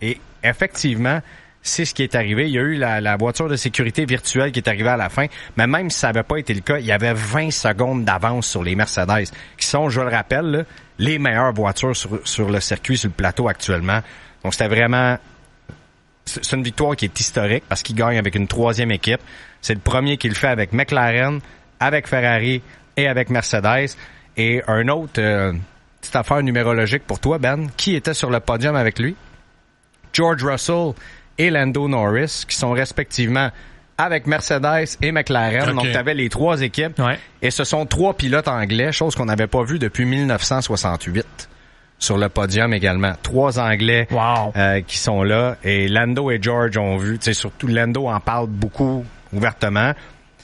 Et effectivement, c'est ce qui est arrivé. Il y a eu la voiture de sécurité virtuelle qui est arrivée à la fin, mais même si ça n'avait pas été le cas, il y avait 20 secondes d'avance sur les Mercedes, qui sont, je le rappelle, là, les meilleures voitures sur le circuit, sur le plateau actuellement. Donc, c'était vraiment... C'est une victoire qui est historique parce qu'il gagne avec une troisième équipe. C'est le premier qui le fait avec McLaren, avec Ferrari et avec Mercedes. Et un autre petite affaire numérologique pour toi, Ben. Qui était sur le podium avec lui? George Russell et Lando Norris, qui sont respectivement avec Mercedes et McLaren. Okay. Donc, tu avais les trois équipes. Ouais. Et ce sont trois pilotes anglais, chose qu'on n'avait pas vue depuis 1968. Sur le podium également. Trois Anglais qui sont là. Et Lando et George ont vu, tu sais, surtout Lando en parle beaucoup ouvertement.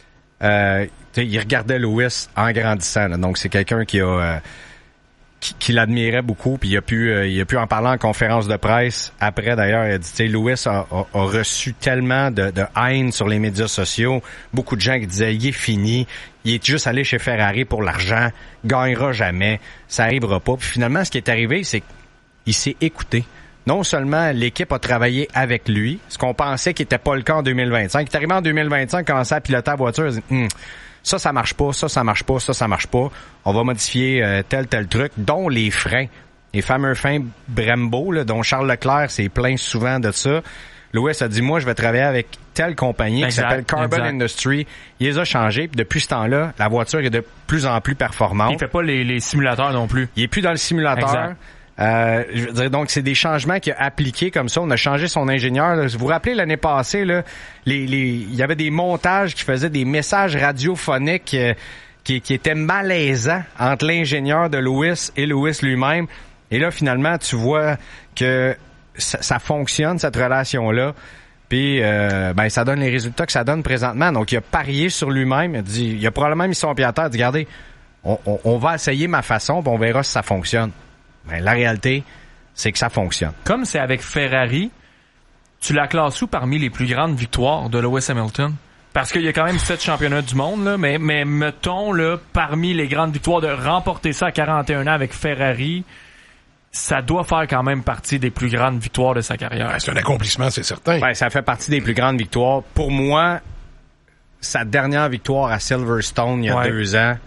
Il regardait Lewis en grandissant. Là. Donc, c'est quelqu'un qui a qui l'admirait beaucoup. Puis il a pu en parler en conférence de presse. Après, d'ailleurs, il a dit, tu sais, Lewis a reçu tellement de haine sur les médias sociaux. Beaucoup de gens qui disaient, il est fini. Il est juste allé chez Ferrari pour l'argent. Gagnera jamais. Ça arrivera pas. Puis finalement, ce qui est arrivé, c'est qu'il s'est écouté. Non seulement l'équipe a travaillé avec lui, ce qu'on pensait qu'il n'était pas le cas en 2025. Il est arrivé en 2025, commençait à piloter la voiture. Il dit, ça marche pas, ça marche pas, ça marche pas. On va modifier tel truc, dont les freins. Les fameux freins Brembo, là, dont Charles Leclerc s'est plaint souvent de ça. Lewis a dit, moi, je vais travailler avec telle compagnie qui s'appelle Carbon Industry. Il les a changés, puis depuis ce temps-là, la voiture est de plus en plus performante. Il fait pas les simulateurs non plus. Il est plus dans le simulateur. Je veux dire, donc, c'est des changements qu'il a appliqués comme ça. On a changé son ingénieur. Là. Vous vous rappelez, l'année passée, là, il y avait des montages qui faisaient des messages radiophoniques qui étaient malaisants entre l'ingénieur de Lewis et Lewis lui-même. Et là, finalement, tu vois que ça fonctionne, cette relation-là. Puis, ça donne les résultats que ça donne présentement. Donc, il a parié sur lui-même. Il a probablement mis son pied à terre. Il a dit, regardez, on va essayer ma façon, puis on verra si ça fonctionne. Ben, la réalité, c'est que ça fonctionne. Comme c'est avec Ferrari, tu la classes où parmi les plus grandes victoires de Lewis Hamilton? Parce qu'il y a quand même 7 championnats du monde, là, mais mettons, là, parmi les grandes victoires, de remporter ça à 41 ans avec Ferrari, ça doit faire quand même partie des plus grandes victoires de sa carrière. C'est un accomplissement, c'est certain. Ben, ça fait partie des plus grandes victoires. Pour moi, sa dernière victoire à Silverstone, il y a 2 ans,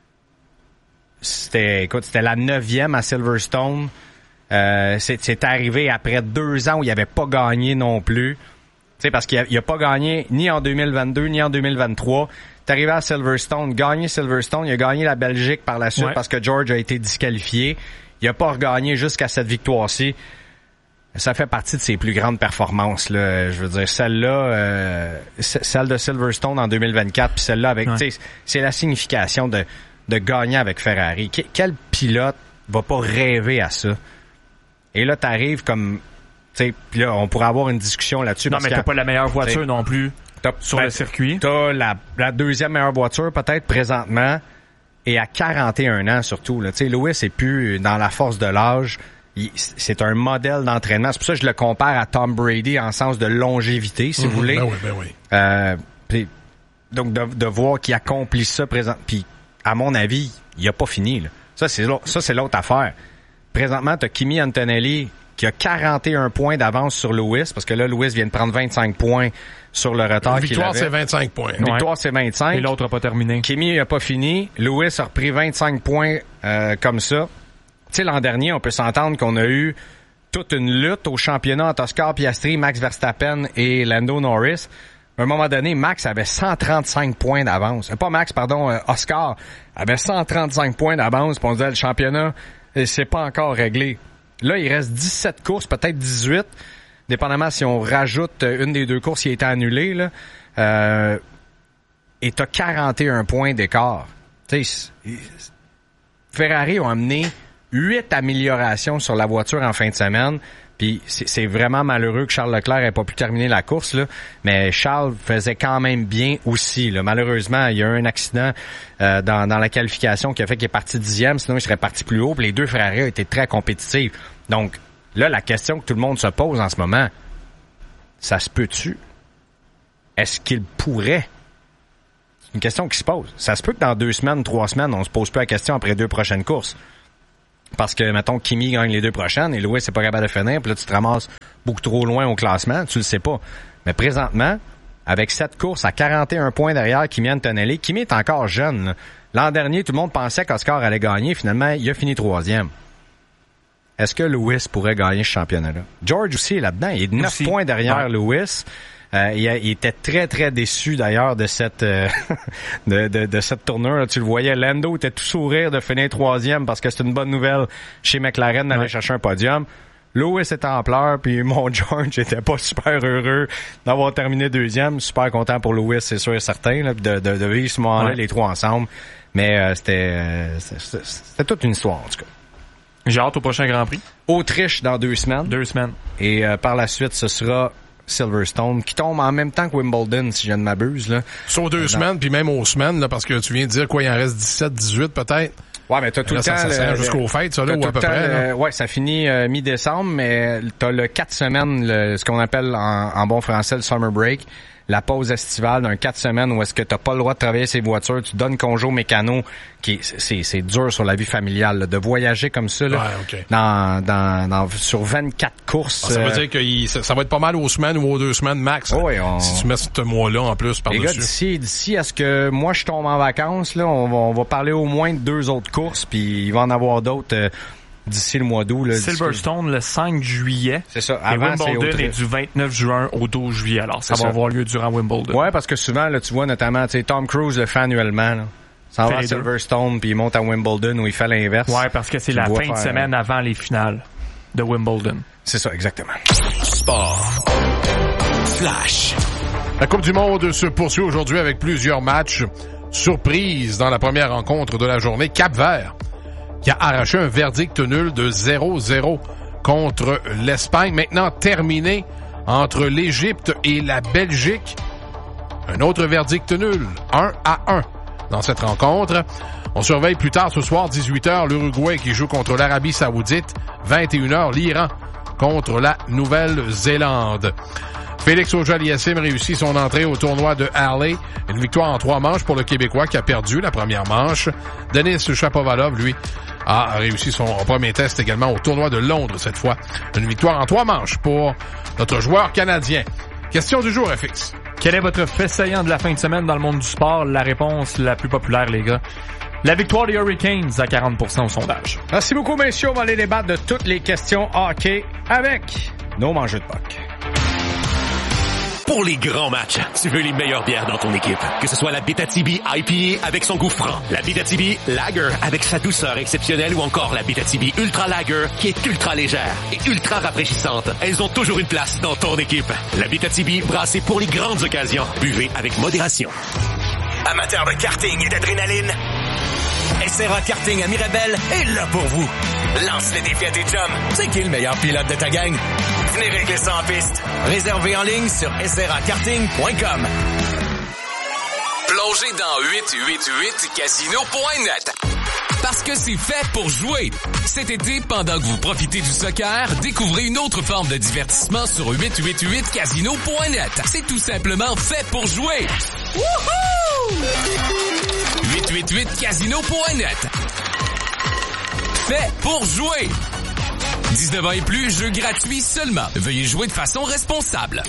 c'était la 9e à Silverstone. C'est arrivé après 2 ans où il avait pas gagné non plus. Tu sais, parce qu'il a pas gagné ni en 2022 ni en 2023. T'es arrivé à Silverstone, gagné Silverstone, il a gagné la Belgique par la suite parce que George a été disqualifié. Il a pas regagné jusqu'à cette victoire-ci. Ça fait partie de ses plus grandes performances, là. Je veux dire, celle-là, celle de Silverstone en 2024, puis celle-là avec, tu sais, c'est la signification de gagner avec Ferrari. Quel pilote va pas rêver à ça? Et là, t'arrives comme... Tu sais, puis là, on pourrait avoir une discussion là-dessus. Non, mais t'as pas la meilleure voiture non plus sur le circuit. T'as la deuxième meilleure voiture, peut-être, présentement, et à 41 ans, surtout. Tu sais, Lewis est plus dans la force de l'âge. C'est un modèle d'entraînement. C'est pour ça que je le compare à Tom Brady en sens de longévité, si vous voulez. Ben oui. Donc, de voir qu'il accomplit ça présent... Puis, à mon avis, il a pas fini, là. Ça, c'est l'autre affaire. Présentement, t'as Kimi Antonelli qui a 41 points d'avance sur Lewis, parce que là, Lewis vient de prendre 25 points sur le retard qu'il avait. Victoire, c'est 25 points. Victoire, c'est 25. Et l'autre n'a pas terminé. Kimi n'a pas fini. Lewis a repris 25 points comme ça. Tu sais, l'an dernier, on peut s'entendre qu'on a eu toute une lutte au championnat entre Oscar Piastri, Max Verstappen et Lando Norris. À un moment donné, Max avait 135 points d'avance. Pas Max, pardon, Oscar avait 135 points d'avance. Puis on disait, le championnat, c'est pas encore réglé. Là, il reste 17 courses, peut-être 18, dépendamment si on rajoute une des 2 courses qui a été annulée, là. Et t'as 41 points d'écart. Tu sais, Ferrari ont amené 8 améliorations sur la voiture en fin de semaine. Puis c'est vraiment malheureux que Charles Leclerc ait pas pu terminer la course, là. Mais Charles faisait quand même bien aussi, là. Malheureusement, il y a eu un accident dans la qualification qui a fait qu'il est parti 10e, sinon il serait parti plus haut. Puis les 2 Ferrari ont été très compétitifs. Donc là, la question que tout le monde se pose en ce moment, ça se peut-tu? Est-ce qu'il pourrait? C'est une question qui se pose. Ça se peut que dans 2 semaines, 3 semaines, on se pose plus la question après 2 prochaines courses. parce que, mettons, Kimi gagne les 2 prochaines et Lewis n'est pas capable de finir, puis là, tu te ramasses beaucoup trop loin au classement, tu le sais pas. Mais présentement, avec 7 courses à 41 points derrière Kimi Antonelli, Kimi est encore jeune, là. L'an dernier, tout le monde pensait qu'Oscar allait gagner. Finalement, il a fini 3e. Est-ce que Lewis pourrait gagner ce championnat-là? George aussi est là-dedans. Il est 9 points derrière Lewis. Il était très, très déçu, d'ailleurs, de cette de cette tournure. Tu le voyais, Lando était tout sourire de finir 3e parce que c'est une bonne nouvelle chez McLaren d'aller chercher un podium. Lewis était en pleurs, puis mon George était pas super heureux d'avoir terminé 2e. Super content pour Lewis, c'est sûr et certain, là, de vivre ce moment-là, les 3 ensemble. Mais c'était toute une histoire, en tout cas. J'ai hâte au prochain Grand Prix. Autriche dans 2 semaines. 2 semaines. Et par la suite, ce sera Silverstone, qui tombe en même temps que Wimbledon, si je ne m'abuse. Là. Sur 2 semaines, puis même aux semaines, là, parce que tu viens de dire quoi, il en reste 17, 18 peut-être. Ouais, mais t'as tout le temps... Ça jusqu'aux fêtes, ça, là, ou à peu près. Ouais, ça finit mi-décembre, mais t'as le 4 semaines, ce qu'on appelle en bon français le summer break, la pause estivale d'un 4 semaines où est-ce que t'as pas le droit de travailler ces voitures, tu donnes congé aux mécanos, c'est dur sur la vie familiale, là, de voyager comme ça, là, sur 24 courses. Ça veut dire que ça va être pas mal aux semaines ou aux 2 semaines max. Oui, si tu mets ce mois-là en plus par-dessus. Les gars, d'ici à ce que moi je tombe en vacances, là, on va parler au moins de 2 autres courses, puis il va en avoir d'autres d'ici le mois d'août. Là, Silverstone le 5 juillet. C'est ça. Avant, et Wimbledon est du 29 juin au 12 juillet. Alors, ça va avoir lieu durant Wimbledon. Ouais, parce que souvent, là, tu vois notamment, Tom Cruise le fait annuellement. Là. Ça va à Silverstone, puis il monte à Wimbledon où il fait l'inverse. Ouais, parce que c'est la fin de semaine avant les finales de Wimbledon. C'est ça, exactement. Sport. Flash. La Coupe du Monde se poursuit aujourd'hui avec plusieurs matchs. Surprise dans la première rencontre de la journée. Cap-Vert, qui a arraché un verdict nul de 0-0 contre l'Espagne. Maintenant terminé entre l'Égypte et la Belgique. Un autre verdict nul, 1-1 dans cette rencontre. On surveille plus tard ce soir, 18h, l'Uruguay qui joue contre l'Arabie Saoudite. 21h, l'Iran contre la Nouvelle-Zélande. Félix Auger-Aliassime réussit son entrée au tournoi de Halle. Une victoire en 3 manches pour le Québécois qui a perdu la première manche. Denis Shapovalov, lui, a réussi son premier test également au tournoi de Londres cette fois. Une victoire en 3 manches pour notre joueur canadien. Question du jour, FX. Quel est votre fait saillant de la fin de semaine dans le monde du sport? La réponse la plus populaire, les gars. La victoire des Hurricanes à 40% au sondage. Merci beaucoup, messieurs. On va aller débattre de toutes les questions hockey avec nos mangeux de puck. Pour les grands matchs, tu veux les meilleures bières dans ton équipe. Que ce soit la Abitibi IPA avec son goût franc, la Abitibi Lager avec sa douceur exceptionnelle ou encore la Abitibi Ultra Lager qui est ultra légère et ultra rafraîchissante. Elles ont toujours une place dans ton équipe. La Abitibi brassée pour les grandes occasions. Buvez avec modération. Amateurs de karting et d'adrénaline, SRA Karting à Mirabel est là pour vous. Lance le défi à tes chums. C'est qui le meilleur pilote de ta gang? Venez régler ça en piste. Réservez en ligne sur srakarting.com. Plongez dans 888casino.net. Parce que c'est fait pour jouer. Cet été, pendant que vous profitez du soccer, découvrez une autre forme de divertissement sur 888casino.net. C'est tout simplement fait pour jouer. Wouhou! 888casino.net. Fait pour jouer. 19 ans et plus, jeu gratuit seulement. Veuillez jouer de façon responsable.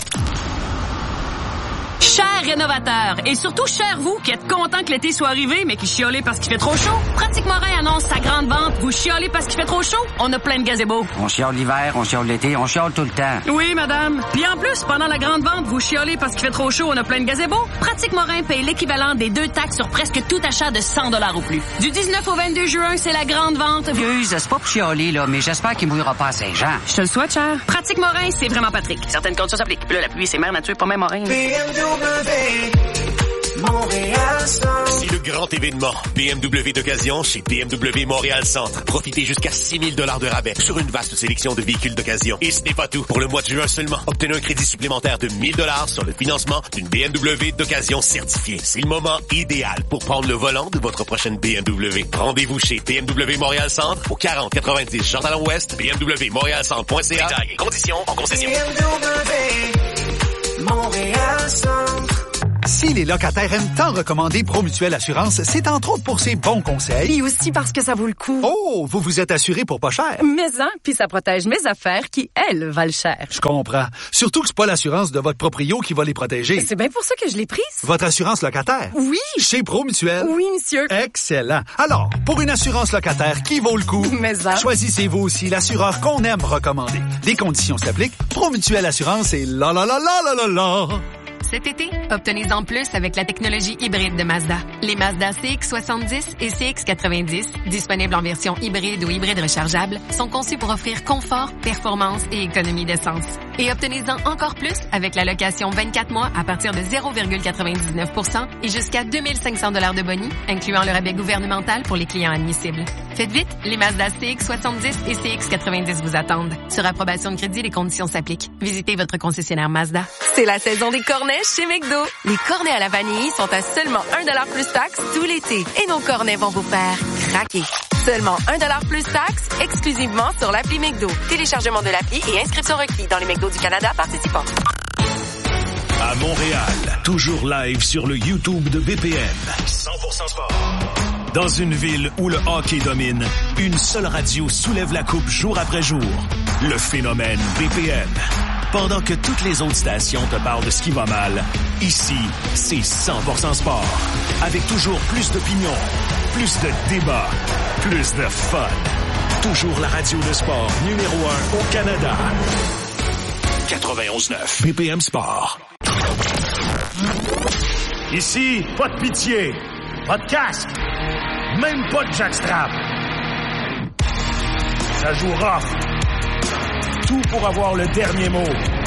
Chers rénovateurs, et surtout chers vous qui êtes contents que l'été soit arrivé, mais qui chiolez parce qu'il fait trop chaud, Pratique Morin annonce sa grande vente. Vous chiolez parce qu'il fait trop chaud? On a plein de gazebos. On chiole l'hiver, on chiole l'été, on chiole tout le temps. Oui, madame. Puis en plus, pendant la grande vente, vous chiolez parce qu'il fait trop chaud, on a plein de gazebos. Pratique Morin paye l'équivalent des 2 taxes sur presque tout achat de 100$ ou plus. Du 19 au 22 juin, c'est la grande vente. Excuse, c'est pas pour chioler, là, mais j'espère qu'il mouillera pas à Saint-Jean. Je te le souhaite, cher. Pratique Morin, c'est vraiment Patrick. Certaines conditions s'appliquent. Puis là, la pluie, c'est mère nature, pas même Morin. C'est le grand événement BMW d'occasion chez BMW Montréal Centre. Profitez jusqu'à 6 000 $ de rabais sur une vaste sélection de véhicules d'occasion. Et ce n'est pas tout. Pour le mois de juin seulement, obtenez un crédit supplémentaire de 1 000 $ sur le financement d'une BMW d'occasion certifiée. C'est le moment idéal pour prendre le volant de votre prochaine BMW. Rendez-vous chez BMW Montréal Centre au 4090 Jean-Talon-Ouest, bmwmontrealcentre.ca. Détails et conditions en concession. BMW Montréal Centre. Si les locataires aiment tant recommander Promutuelle Assurance, c'est entre autres pour ses bons conseils. Et aussi parce que ça vaut le coup. Oh, vous vous êtes assuré pour pas cher. Mais puis ça protège mes affaires qui, elles, valent cher. Je comprends. Surtout que c'est pas l'assurance de votre proprio qui va les protéger. C'est bien pour ça que je l'ai prise. Votre assurance locataire. Oui. Chez Promutuelle. Oui, monsieur. Excellent. Alors, pour une assurance locataire qui vaut le coup, choisissez-vous aussi l'assureur qu'on aime recommander. Des conditions s'appliquent. Promutuelle Assurance et la la la la la la la. Cet été, obtenez-en plus avec la technologie hybride de Mazda. Les Mazda CX-70 et CX-90, disponibles en version hybride ou hybride rechargeable, sont conçus pour offrir confort, performance et économie d'essence. Et obtenez-en encore plus avec la location 24 mois à partir de 0,99% et jusqu'à 2500 $ de boni, incluant le rabais gouvernemental pour les clients admissibles. Faites vite, les Mazda CX-70 et CX-90 vous attendent. Sur approbation de crédit, les conditions s'appliquent. Visitez votre concessionnaire Mazda. C'est la saison des cornets chez McDo. Les cornets à la vanille sont à seulement 1$ plus taxes tout l'été. Et nos cornets vont vous faire craquer. Seulement 1$ plus taxes, exclusivement sur l'appli McDo. Téléchargement de l'appli et inscription requis dans les McDo du Canada participants. À Montréal, toujours live sur le YouTube de BPM. 100% sport. Dans une ville où le hockey domine, une seule radio soulève la coupe jour après jour. Le phénomène BPM. Pendant que toutes les autres stations te parlent de ce qui va mal, ici, c'est 100% sport. Avec toujours plus d'opinions, plus de débats, plus de fun. Toujours la radio de sport numéro 1 au Canada. 91.9 BPM Sport. Ici, pas de pitié, pas de casque, même pas de jackstrap. Ça joue rough. Tout pour avoir le dernier mot.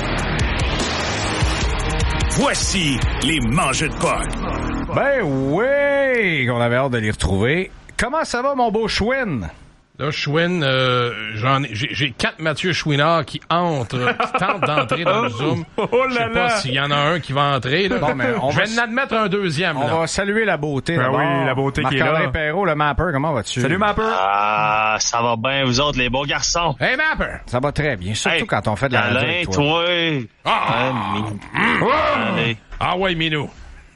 Voici les mangeux de potes. Ben oui, qu'on avait hâte de les retrouver. Comment ça va, mon beau Chouin? Là, Chouin, j'ai 4 Mathieu Chouinard qui tentent d'entrer dans le Zoom. Oh Je sais pas s'il y en a un qui va entrer. Là. Bon, mais je vais en admettre un deuxième. On là. va saluer la beauté. Ben oui, la beauté qui est là. Marc-André Perrault, le Mapper, comment vas-tu? Salut Mapper. Ah, ça va bien, vous autres, les beaux garçons. Hey Mapper! Ça va très bien, surtout quand on fait de la radio avec toi. Allez. Ah ouais, Minou.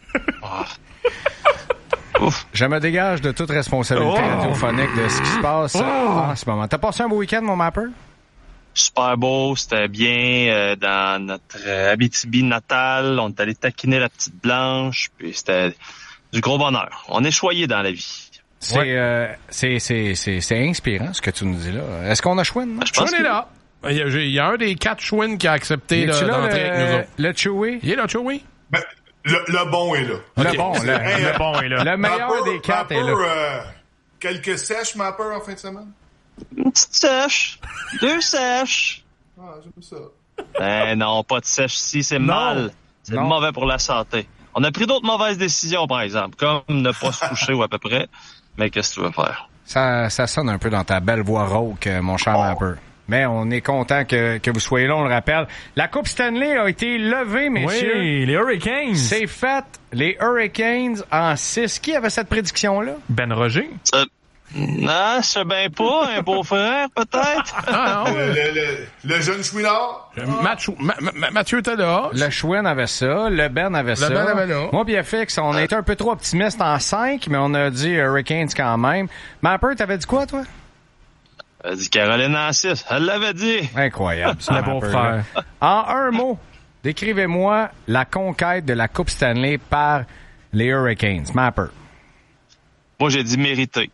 Je me dégage de toute responsabilité radiophonique de ce qui se passe en ce moment. T'as passé un beau week-end, mon Mapper? Super beau, c'était bien dans notre Abitibi natale. On est allé taquiner la petite Blanche, puis c'était du gros bonheur. On est choyé dans la vie. C'est inspirant ce que tu nous dis là. Est-ce qu'on a Chouin? Chouin est là. Il y a un des 4 Chouin qui a accepté d'entrer avec nous autres. Le Chewy? Il est là, Chewy? Ben, le bon est là. Le bon est là. Le meilleur des 4 est là. Quelques sèches, Mapper, en fin de semaine? Une petite sèche. 2 sèches. Ah, j'aime ça. Ben non, pas de sèche ici, c'est mal. C'est mauvais pour la santé. On a pris d'autres mauvaises décisions, par exemple, comme ne pas se coucher ou à peu près. Mais qu'est-ce que tu veux faire? Ça sonne un peu dans ta belle voix rauque, mon cher Mapper. Mais on est content que vous soyez là, on le rappelle. La Coupe Stanley a été levée, messieurs. Oui, les Hurricanes. C'est fait. Les Hurricanes en 6. Qui avait cette prédiction-là? Ben Roger. Non, c'est bien pas. Un beau-frère, peut-être. Ah non. Le jeune Chouinard. Mathieu était là. Le Chouin avait ça. Le Ben avait ça. Ben avait là. Moi puis FX, on a été un peu trop optimiste en 5, mais on a dit Hurricanes quand même. Mapper, t'avais dit quoi, toi? Elle a dit Caroline en 6. Elle l'avait dit. Incroyable. C'est le beau-frère. En un mot, décrivez-moi la conquête de la Coupe Stanley par les Hurricanes. Mapper. Moi, j'ai dit mérité.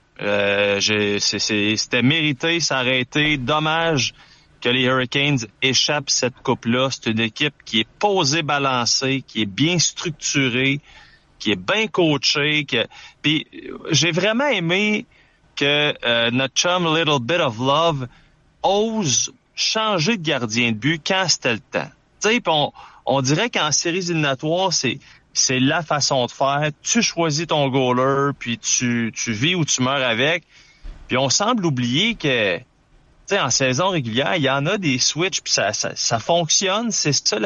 C'était mérité, ça aurait été dommage que les Hurricanes échappent cette coupe-là. C'est une équipe qui est posée, balancée, qui est bien structurée, qui est bien coachée. Puis j'ai vraiment aimé que notre chum Little Bit of Love ose changer de gardien de but quand c'était le temps. Tu sais, on dirait qu'en séries éliminatoires, c'est la façon de faire. Tu choisis ton goaler, puis tu vis ou tu meurs avec. Puis on semble oublier que, tu sais, en saison régulière, il y en a des switches, puis ça fonctionne. C'est ça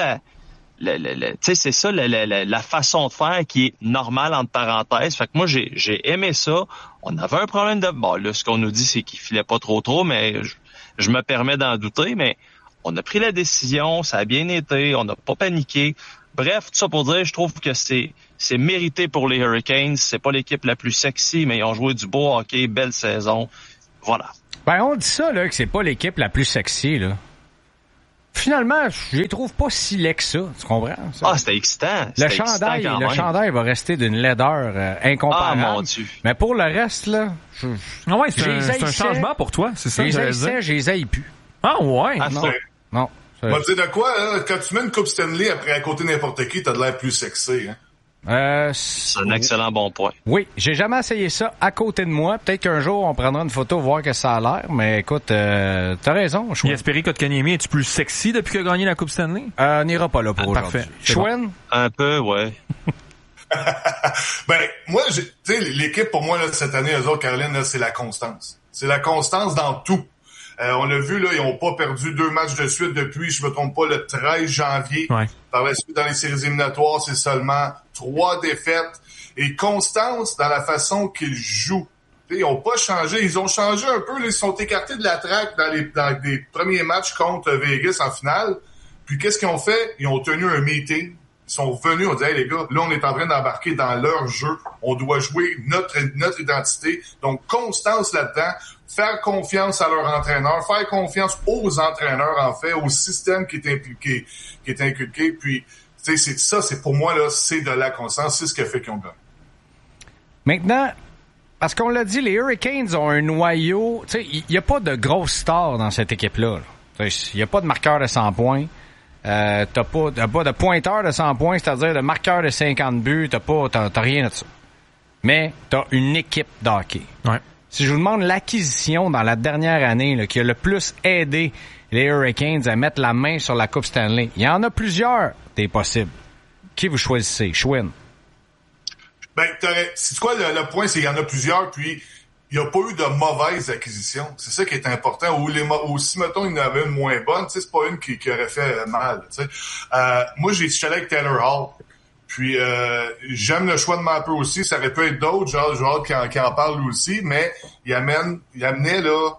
c'est ça la façon de faire qui est normale entre parenthèses. Fait que moi j'ai aimé ça. On avait un problème de là ce qu'on nous dit c'est qu'il filait pas trop, mais je me permets d'en douter, mais On a pris la décision, ça a bien été, on n'a pas paniqué. Bref, tout ça pour dire, je trouve que c'est mérité pour les Hurricanes. C'est pas l'équipe la plus sexy, mais ils ont joué du beau hockey, belle saison. Voilà. Ben, on dit ça, là, que c'est pas l'équipe la plus sexy, là. Finalement, je les trouve pas si laids que ça. Tu comprends? Ça? Ah, c'était excitant. Le chandail va rester d'une laideur incomparable. Ah, mon Dieu. Mais pour le reste, là, c'est un changement pour toi, c'est ça? Je les haïs plus. Ah, ouais. Ah, non. On va te dire de quoi, hein? Quand tu mets une Coupe Stanley après à côté de n'importe qui, t'as de l'air plus sexy, hein? C'est un excellent bon point. Oui, j'ai jamais essayé ça à côté de moi. Peut-être qu'un jour, on prendra une photo, voir que ça a l'air. Mais écoute, t'as raison. Jesperi Kotkaniemi, es-tu plus sexy depuis qu'il a gagné la Coupe Stanley? On n'ira pas là pour aujourd'hui. Parfait. Schwen? Bon. Un peu, ouais. Ben, moi, tu sais, l'équipe, pour moi, là, cette année, eux autres, Caroline, là, c'est la constance. C'est la constance dans tout. On l'a vu, là, ils ont pas perdu 2 matchs de suite depuis, je me trompe pas, le 13 janvier. Ouais. Par la suite, dans les séries éliminatoires, c'est seulement 3 défaites. Et constance dans la façon qu'ils jouent. T'sais, ils ont pas changé. Ils ont changé un peu. Là, ils sont écartés de la traque dans les premiers matchs contre Vegas en finale. Puis qu'est-ce qu'ils ont fait? Ils ont tenu un meeting. Ils sont venus, on dit, hey, les gars, là, on est en train d'embarquer dans leur jeu. On doit jouer notre identité. Donc, constance là-dedans. Faire confiance à leur entraîneur. Faire confiance aux entraîneurs, en fait, au système qui est inculqué. Puis, tu sais, c'est pour moi, là, c'est de la constance. C'est ce qui a fait qu'ils ont gagné. Maintenant, parce qu'on l'a dit, les Hurricanes ont un noyau. Tu sais, il n'y a pas de grosses stars dans cette équipe-là. Il n'y a pas de marqueur de 100 points. T'as pas de pointeur de 100 points, c'est-à-dire de marqueur de 50 buts, t'as rien de ça. Mais t'as une équipe d'hockey. Ouais. Si je vous demande l'acquisition dans la dernière année là, qui a le plus aidé les Hurricanes à mettre la main sur la Coupe Stanley, il y en a plusieurs des possibles. Qui vous choisissez? Schwinn? Ben, c'est quoi le point, c'est qu'il y en a plusieurs, puis il n'y a pas eu de mauvaise acquisition. C'est ça qui est important. Ou si, mettons, il y en avait une moins bonne, tu sais, c'est pas une qui aurait fait mal, tu sais. Moi, je suis allé avec Taylor Hall. Puis, j'aime le choix de Mapper aussi. Ça aurait pu être d'autres, genre qui en parlent lui aussi, mais il amenait, là,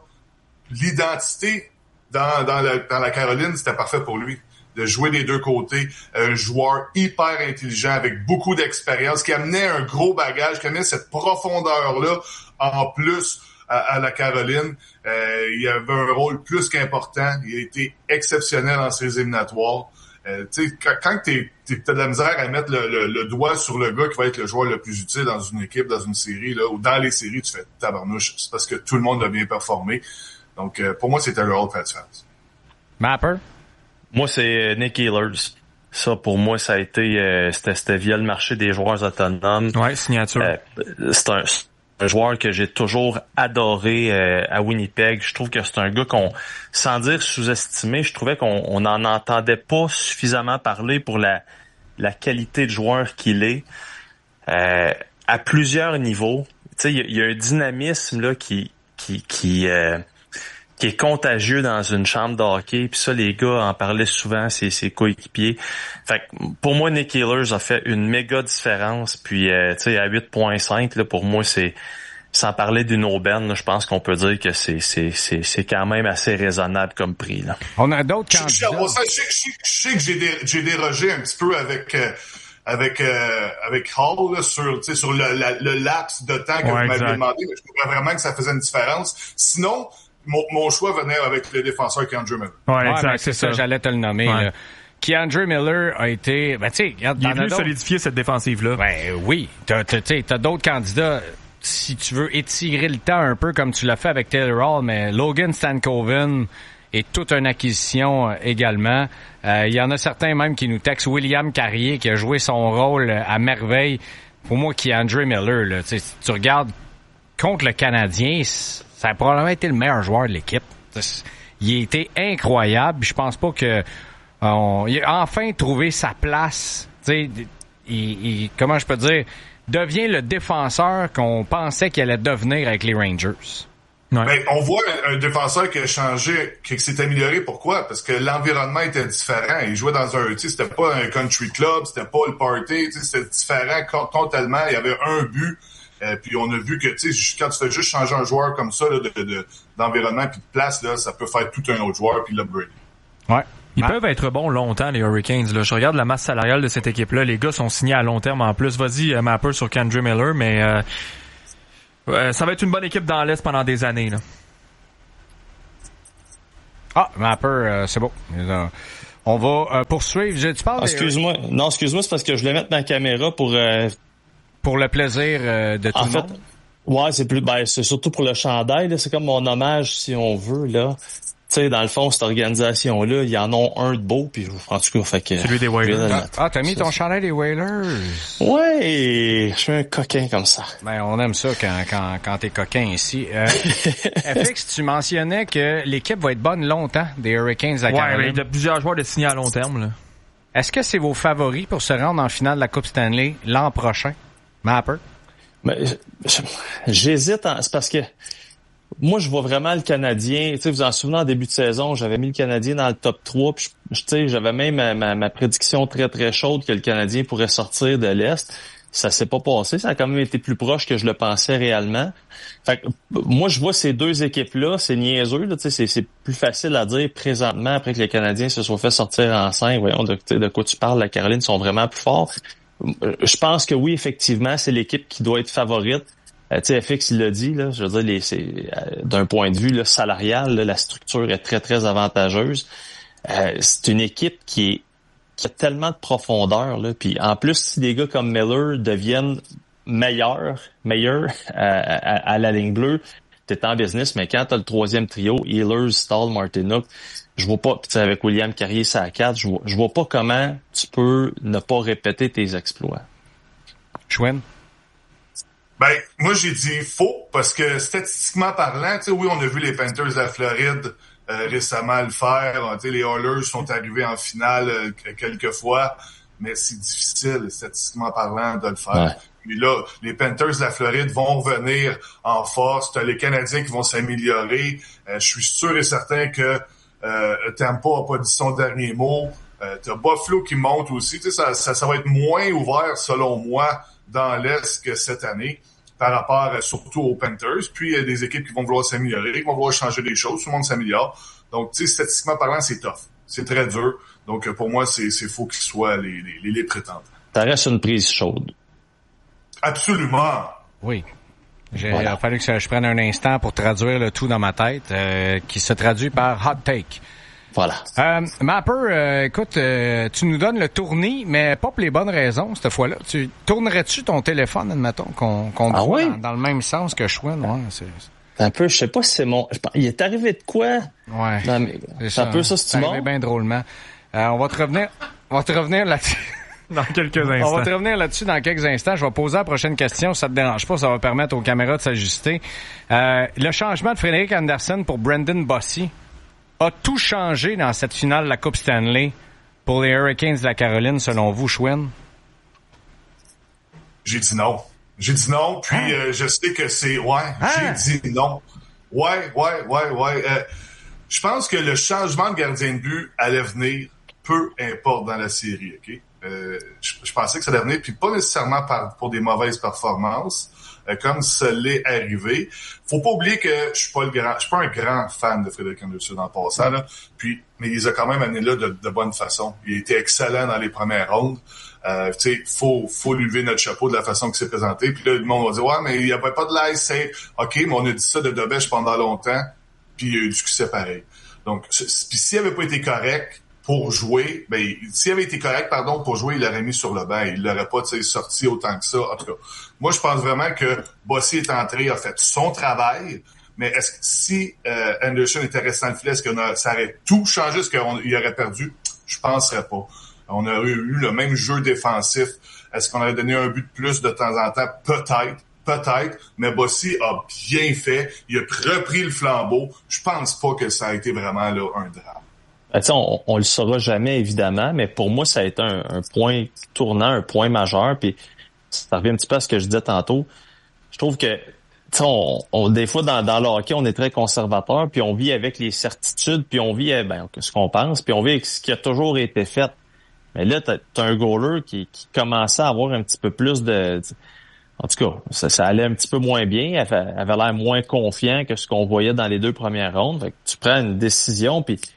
l'identité dans la Caroline, c'était parfait pour lui. De jouer des deux côtés, un joueur hyper intelligent avec beaucoup d'expérience, qui amenait un gros bagage, qui amenait cette profondeur-là en plus à la Caroline. Il avait un rôle plus qu'important. Il a été exceptionnel dans ses éliminatoires. Tu sais, quand t'as de la misère à mettre le doigt sur le gars qui va être le joueur le plus utile dans une équipe, dans une série, là, ou dans les séries, tu fais tabarnouche. C'est parce que tout le monde a bien performé. Donc, pour moi, c'était le rôle de Mapper? Moi, c'est Nick Ehlers. Ça, pour moi, ça a été... c'était via le marché des joueurs autonomes. Ouais, signature. C'est un joueur que j'ai toujours adoré à Winnipeg. Je trouve que c'est un gars qu'on, sans dire sous-estimé, je trouvais qu'on n'en entendait pas suffisamment parler pour la qualité de joueur qu'il est. À plusieurs niveaux. Tu sais, il y a un dynamisme là qui est contagieux dans une chambre de hockey, puis ça, les gars en parlaient souvent, ses coéquipiers. Fait que pour moi, Nick Ehlers a fait une méga différence, puis tu sais, à 8.5, là, pour moi, c'est, sans parler d'une aubaine, là, je pense qu'on peut dire que c'est quand même assez raisonnable comme prix, là. On a d'autres candidats. Je sais que j'ai dérogé un petit peu avec Hall là, sur le laps de temps que vous m'aviez demandé, mais je trouvais vraiment que ça faisait une différence. Sinon, mon choix venait avec le défenseur Keandre Miller. Ouais, exact, c'est ça, j'allais te le nommer. Ouais. Keandre Miller a été... Ben, tu sais, il est venu solidifier cette défensive-là. Ben oui, t'as d'autres candidats, si tu veux étirer le temps un peu comme tu l'as fait avec Taylor Hall, mais Logan Stankoven est toute une acquisition également. Il y en a certains même qui nous textent William Carrier qui a joué son rôle à merveille. Pour moi, Keandre Miller, là, si tu regardes contre le Canadien, ça a probablement été le meilleur joueur de l'équipe. Il a été incroyable. Je pense pas que il a enfin trouvé sa place. Comment je peux dire, devient le défenseur qu'on pensait qu'il allait devenir avec les Rangers. Ouais. Ben, on voit un défenseur qui a changé, qui s'est amélioré. Pourquoi? Parce que l'environnement était différent. Il jouait dans c'était pas un country club, c'était pas le party, c'était différent totalement. Il y avait un but. Puis on a vu que, tu sais, quand tu fais juste changer un joueur comme ça, là, d'environnement puis de place, là, ça peut faire tout un autre joueur puis l'upgrade. Ouais. Ils peuvent être bons longtemps, les Hurricanes. Là. Je regarde la masse salariale de cette équipe-là. Les gars sont signés à long terme en plus. Vas-y, Mapper sur K'Andre Miller, mais ça va être une bonne équipe dans l'Est pendant des années. Là. Ah, Mapper, c'est beau. On va poursuivre. Tu parles excuse-moi. Non, excuse-moi, c'est parce que je voulais mettre ma caméra pour le plaisir de tout le monde. Ouais, c'est surtout pour le chandail. Là. C'est comme mon hommage, si on veut, là. Tu sais, dans le fond, cette organisation-là, il y en a un de beau, puis en tout cas, fait que... Celui des Whalers. T'as mis ton chandail des Whalers? Ouais, je suis un coquin comme ça. Ben, on aime ça quand t'es coquin ici. FX, tu mentionnais que l'équipe va être bonne longtemps des Hurricanes de la Caroline. Ouais, il y a plusieurs joueurs de signés à long terme, là. Est-ce que c'est vos favoris pour se rendre en finale de la Coupe Stanley l'an prochain? Mapper? Ben, j'hésite, c'est parce que moi, je vois vraiment le Canadien. Tu sais, vous en souvenez, en début de saison, j'avais mis le Canadien dans le top 3. Puis, tu sais, j'avais même ma prédiction très, très chaude que le Canadien pourrait sortir de l'Est. Ça s'est pas passé. Ça a quand même été plus proche que je le pensais réellement. Fait que, moi, je vois ces deux équipes-là, c'est niaiseux. Là, tu sais, c'est plus facile à dire présentement après que les Canadiens se soient fait sortir en 5. Voyons de quoi tu parles. La Caroline sont vraiment plus forts. Je pense que oui, effectivement, c'est l'équipe qui doit être favorite. Tu sais, FX, il l'a dit, là, je veux dire, d'un point de vue là, salarial, là, la structure est très, très avantageuse. C'est une équipe qui a tellement de profondeur, là. Puis en plus, si des gars comme Miller deviennent meilleurs à la ligne bleue, t'es en business, mais quand t'as le troisième trio, Ehlers, Stahl, Martinook, je vois pas, tu sais, avec William Carrier, ça à 4, je vois pas comment tu peux ne pas répéter tes exploits. Schwen? Ben, moi, j'ai dit faux, parce que statistiquement parlant, tu sais, oui, on a vu les Panthers de la Floride récemment le faire. Tu sais, les Oilers sont arrivés en finale quelques fois, mais c'est difficile, statistiquement parlant, de le faire. Ouais. Puis là, les Panthers de la Floride vont revenir en force. T'as les Canadiens qui vont s'améliorer. Je suis sûr et certain que Tampa n'a pas dit son dernier mot. T'as Buffalo qui monte aussi. Tu sais, ça va être moins ouvert, selon moi, dans l'Est que cette année, par rapport surtout aux Panthers. Puis, il y a des équipes qui vont vouloir s'améliorer, qui vont vouloir changer des choses. Tout le monde s'améliore. Donc, tu sais, statistiquement parlant, c'est tough. C'est très dur. Donc, pour moi, c'est faux qu'ils soient les prétendants. Ça reste une prise chaude. Absolument. Oui. Il a fallu que je prenne un instant pour traduire le tout dans ma tête, qui se traduit par hot take. Voilà. Mapper, écoute, tu nous donnes le tournis, mais pas pour les bonnes raisons cette fois-là. Tu tournerais-tu ton téléphone, admettons, qu'on voit dans le même sens que Schwen? Ouais, c'est un peu, je sais pas si c'est mon... Il est arrivé de quoi? Ouais. C'est un peu ça, c'est arrivé bien drôlement. On va te revenir là-dessus. Dans quelques instants. On va te revenir là-dessus dans quelques instants. Je vais poser la prochaine question. Si ça te dérange pas, ça va permettre aux caméras de s'ajuster. Le changement de Frédéric Andersen pour Brendan Bossy a tout changé dans cette finale de la Coupe Stanley pour les Hurricanes de la Caroline, selon vous, Schwen? J'ai dit non. Puis je sais que c'est... J'ai dit non. Ouais. Je pense que le changement de gardien de but allait venir, peu importe dans la série, OK? Je pensais que ça allait venir, puis pas nécessairement pour des mauvaises performances, comme ça l'est arrivé. Faut pas oublier que je suis pas un grand fan de Frédéric Andersen en passant, là. Mais il les a quand même amenés là de bonne façon. Il a été excellent dans les premières rondes. Tu sais, faut lui lever notre chapeau de la façon qu'il s'est présenté. Puis là, le monde va dire, ouais, mais il n'y avait pas de l'ice safe. OK, mais on a dit ça de Dobèche pendant longtemps, puis il y a eu du succès pareil. Donc, puis s'il avait pas été correct pour jouer, s'il avait été correct, pour jouer, il l'aurait mis sur le banc. Il l'aurait pas, sorti autant que ça. En tout cas, moi, je pense vraiment que Bossy est entré, a fait son travail. Mais est-ce que si Anderson était resté dans le filet, est-ce que ça aurait tout changé? Est-ce qu'il aurait perdu? Je penserais pas. On aurait eu le même jeu défensif. Est-ce qu'on aurait donné un but de plus de temps en temps? Peut-être. Mais Bossy a bien fait. Il a repris le flambeau. Je pense pas que ça a été vraiment là un drame. On le saura jamais, évidemment, mais pour moi, ça a été un point tournant, un point majeur. Puis ça revient un petit peu à ce que je disais tantôt. Je trouve que des fois, dans le hockey, on est très conservateur, puis on vit avec les certitudes, puis on vit ce qu'on pense, puis on vit avec ce qui a toujours été fait. Mais là, t'as un goaler qui commençait à avoir un petit peu plus de... En tout cas, ça allait un petit peu moins bien. Elle avait l'air moins confiant que ce qu'on voyait dans les deux premières rondes. Fait que tu prends une décision, puis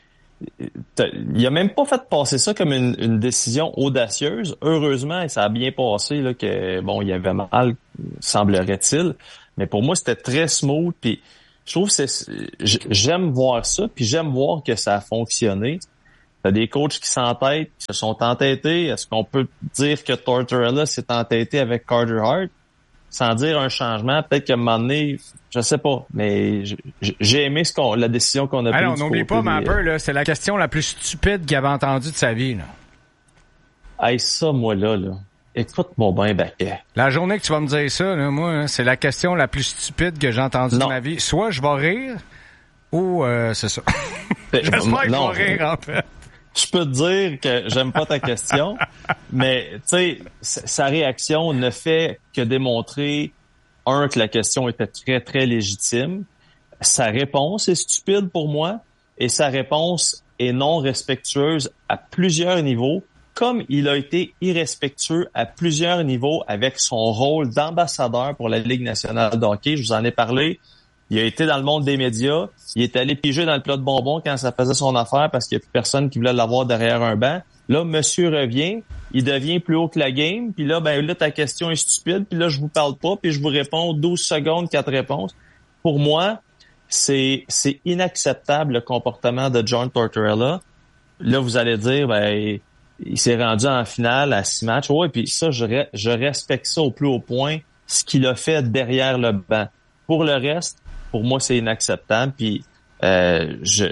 il a même pas fait passer ça comme une décision audacieuse. Heureusement, ça a bien passé, là, que bon, il y avait mal, semblerait-il. Mais pour moi, c'était très smooth. Puis je trouve que j'aime voir ça, puis j'aime voir que ça a fonctionné. T'as des coachs qui s'entêtent, qui se sont entêtés. Est-ce qu'on peut dire que Tortorella s'est entêté avec Carter Hart? Sans dire un changement, peut-être qu'à un moment donné, je sais pas, mais j'ai aimé la décision qu'on a prise. Alors, n'oublie pas, mais un peu, là, c'est la question la plus stupide qu'il avait entendue de sa vie, là. Hey, ça, moi, là. Écoute-moi bien, Baquet. La journée que tu vas me dire ça, là, moi, hein, c'est la question la plus stupide que j'ai entendue de ma vie. Soit je vais rire, ou c'est ça. J'espère que je vais rire, en fait. Je peux te dire que j'aime pas ta question, mais tu sais, sa réaction ne fait que démontrer, que la question était très, très légitime. Sa réponse est stupide pour moi, et sa réponse est non respectueuse à plusieurs niveaux, comme il a été irrespectueux à plusieurs niveaux avec son rôle d'ambassadeur pour la Ligue nationale de hockey. Je vous en ai parlé. Il a été dans le monde des médias. Il est allé piger dans le plat de bonbons quand ça faisait son affaire parce qu'il n'y a plus personne qui voulait l'avoir derrière un banc. Là, monsieur revient. Il devient plus haut que la game. Puis là, là, ta question est stupide. Puis là, je vous parle pas. Puis je vous réponds 12 secondes, 4 réponses. Pour moi, c'est inacceptable le comportement de John Tortorella. Là, vous allez dire, il s'est rendu en finale à 6 matchs. Ouais, puis ça, je respecte ça au plus haut point, ce qu'il a fait derrière le banc. Pour le reste, pour moi, c'est inacceptable. Puis, quand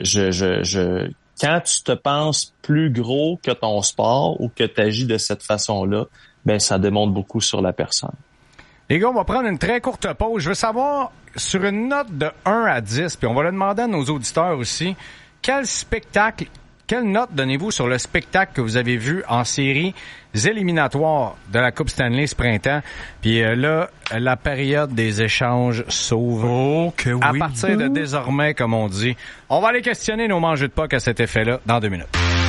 tu te penses plus gros que ton sport ou que tu agis de cette façon-là, ça démontre beaucoup sur la personne. Les gars, on va prendre une très courte pause. Je veux savoir, sur une note de 1 à 10, puis on va le demander à nos auditeurs aussi, quelle note donnez-vous sur le spectacle que vous avez vu en séries éliminatoires de la Coupe Stanley ce printemps? Puis là, la période des échanges s'ouvre. Oh, que oui. À partir de désormais, comme on dit. On va aller questionner nos mangeux de puck à cet effet-là dans 2 minutes.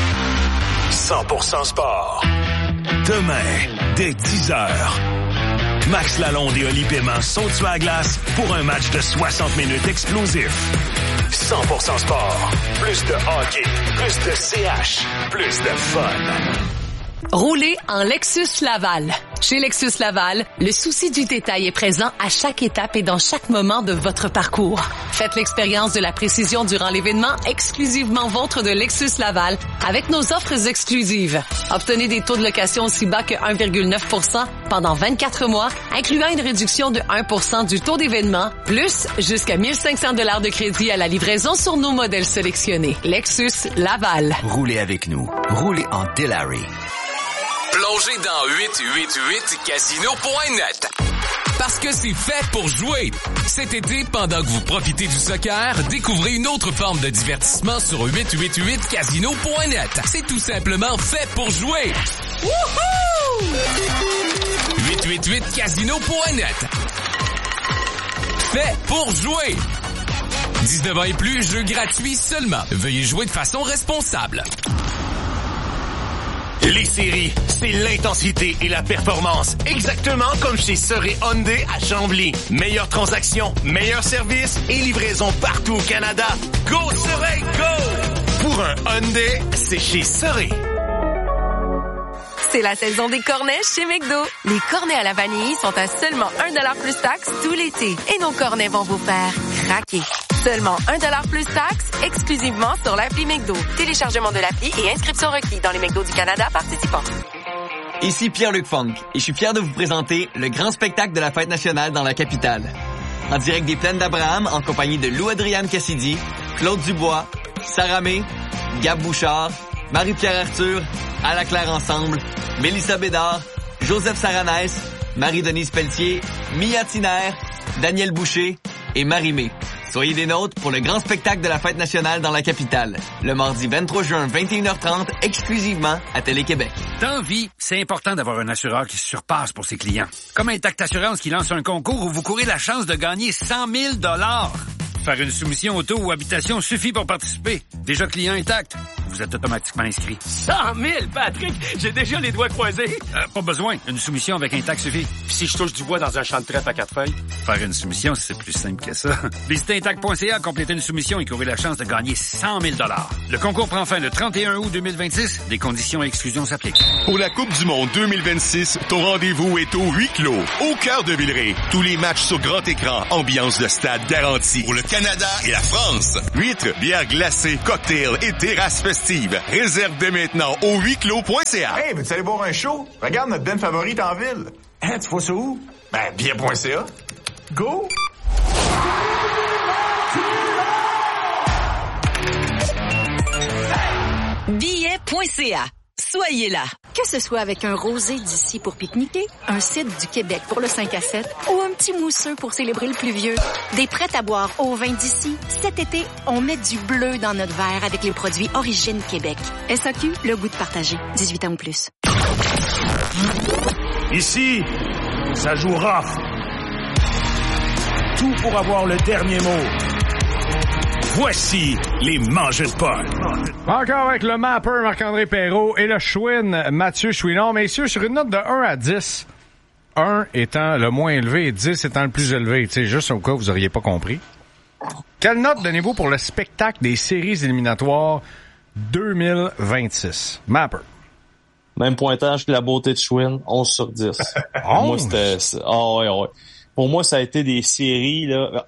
100% sport. Demain, dès 10h. Max Lalonde et Oli Paiement sont sur la glace pour un match de 60 minutes explosif. 100% sport. Plus de hockey, plus de CH, plus de fun. Roulez en Lexus Laval. Chez Lexus Laval, le souci du détail est présent à chaque étape et dans chaque moment de votre parcours. Faites l'expérience de la précision durant l'événement exclusivement vôtre de Lexus Laval avec nos offres exclusives. Obtenez des taux de location aussi bas que 1,9% pendant 24 mois, incluant une réduction de 1% du taux d'événement, plus jusqu'à 1 500 $ de crédit à la livraison sur nos modèles sélectionnés. Lexus Laval. Roulez avec nous. Roulez en Delary. Plongez dans 888casino.net. Parce que c'est fait pour jouer. Cet été, pendant que vous profitez du soccer, découvrez une autre forme de divertissement sur 888casino.net. C'est tout simplement fait pour jouer. Wouhou! 888casino.net. Fait pour jouer. 19 ans et plus, jeu gratuit seulement. Veuillez jouer de façon responsable. Les séries, c'est l'intensité et la performance. Exactement comme chez Surrey Hyundai à Chambly. Meilleure transaction, meilleur service et livraison partout au Canada. Go Surrey, go! Pour un Hyundai, c'est chez Surrey. C'est la saison des cornets chez McDo. Les cornets à la vanille sont à seulement 1$ plus taxe tout l'été. Et nos cornets vont vous faire craquer. Seulement 1$ plus taxe, exclusivement sur l'appli McDo. Téléchargement de l'appli et inscription requis dans les McDo du Canada participants. Ici Pierre-Luc Funk et je suis fier de vous présenter le grand spectacle de la Fête nationale dans la capitale. En direct des Plaines d'Abraham, en compagnie de Lou-Adriane Cassidy, Claude Dubois, Sarah May, Gab Bouchard, Marie-Pierre Arthur, À la Claire Ensemble, Mélissa Bédard, Joseph Saranès, Marie-Denise Pelletier, Mia Tiner, Daniel Boucher et Marie-Mé. Soyez des nôtres pour le grand spectacle de la Fête nationale dans la capitale. Le mardi 23 juin, 21h30, exclusivement à Télé-Québec. Dans vie, c'est important d'avoir un assureur qui se surpasse pour ses clients. Comme Intact Assurance qui lance un concours où vous courez la chance de gagner 100 000 $. Faire une soumission auto ou habitation suffit pour participer. Déjà client intact, vous êtes automatiquement inscrit. 100 000, Patrick! J'ai déjà les doigts croisés. Pas besoin. Une soumission avec intact suffit. Puis si je touche du bois dans un champ de trèfle à 4 feuilles? Faire une soumission, c'est plus simple que ça. Visitez intact.ca, complétez une soumission et courez la chance de gagner 100 000 $. Le concours prend fin le 31 août 2026. Des conditions et exclusions s'appliquent. Pour la Coupe du Monde 2026, ton rendez-vous est au huis clos, au cœur de Villeray. Tous les matchs sur grand écran, ambiance de stade garantie. Pour le Canada et la France. Huîtres, bières glacées, cocktails et terrasses festives. Réserve dès maintenant au huisclos.ca. Hey, veux-tu aller voir un show? Regarde notre band favorite en ville. Hein, tu vois ça où? Ben, bien.ca. Go! Billet.ca. Soyez là. Que ce soit avec un rosé d'ici pour pique-niquer, un cidre du Québec pour le 5 à 7 ou un petit mousseux pour célébrer le pluvieux, des prêts à boire au vin d'ici, cet été, on met du bleu dans notre verre avec les produits Origine Québec. SAQ, le goût de partager. 18 ans ou plus. Ici, ça joue rough. Tout pour avoir le dernier mot. Voici les mangeurs de Paul. Encore avec le mapper Marc-André Perrault et le chouine Mathieu Chouinard. Messieurs, sur une note de 1 à 10, 1 étant le moins élevé et 10 étant le plus élevé, tu sais, juste au cas où vous auriez pas compris. Quelle note donnez-vous pour le spectacle des séries éliminatoires 2026? Mapper. Même pointage que la beauté de Chouin, 11 sur 10. 11? Moi, c'était... ouais. Pour moi, ça a été des séries, là...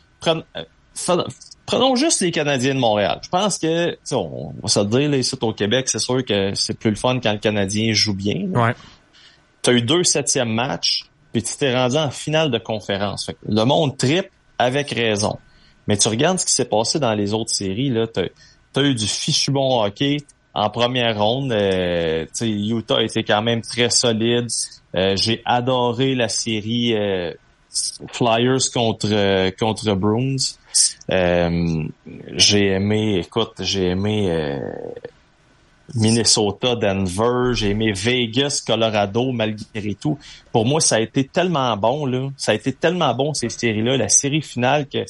Prenons juste les Canadiens de Montréal. Je pense que, on va se dire, là, ici au Québec, c'est sûr que c'est plus le fun quand le Canadien joue bien. Là. Ouais. Tu as eu 2 septièmes matchs, puis tu t'es rendu en finale de conférence. Fait que le monde trippe avec raison. Mais tu regardes ce qui s'est passé dans les autres séries, là, t'as eu du fichu bon hockey en première ronde. Utah était quand même très solide. J'ai adoré la série Flyers contre Bruins. J'ai aimé Minnesota, Denver, j'ai aimé Vegas, Colorado, malgré tout. Pour moi, ça a été tellement bon, là. Ça a été tellement bon, ces séries-là. La série finale, que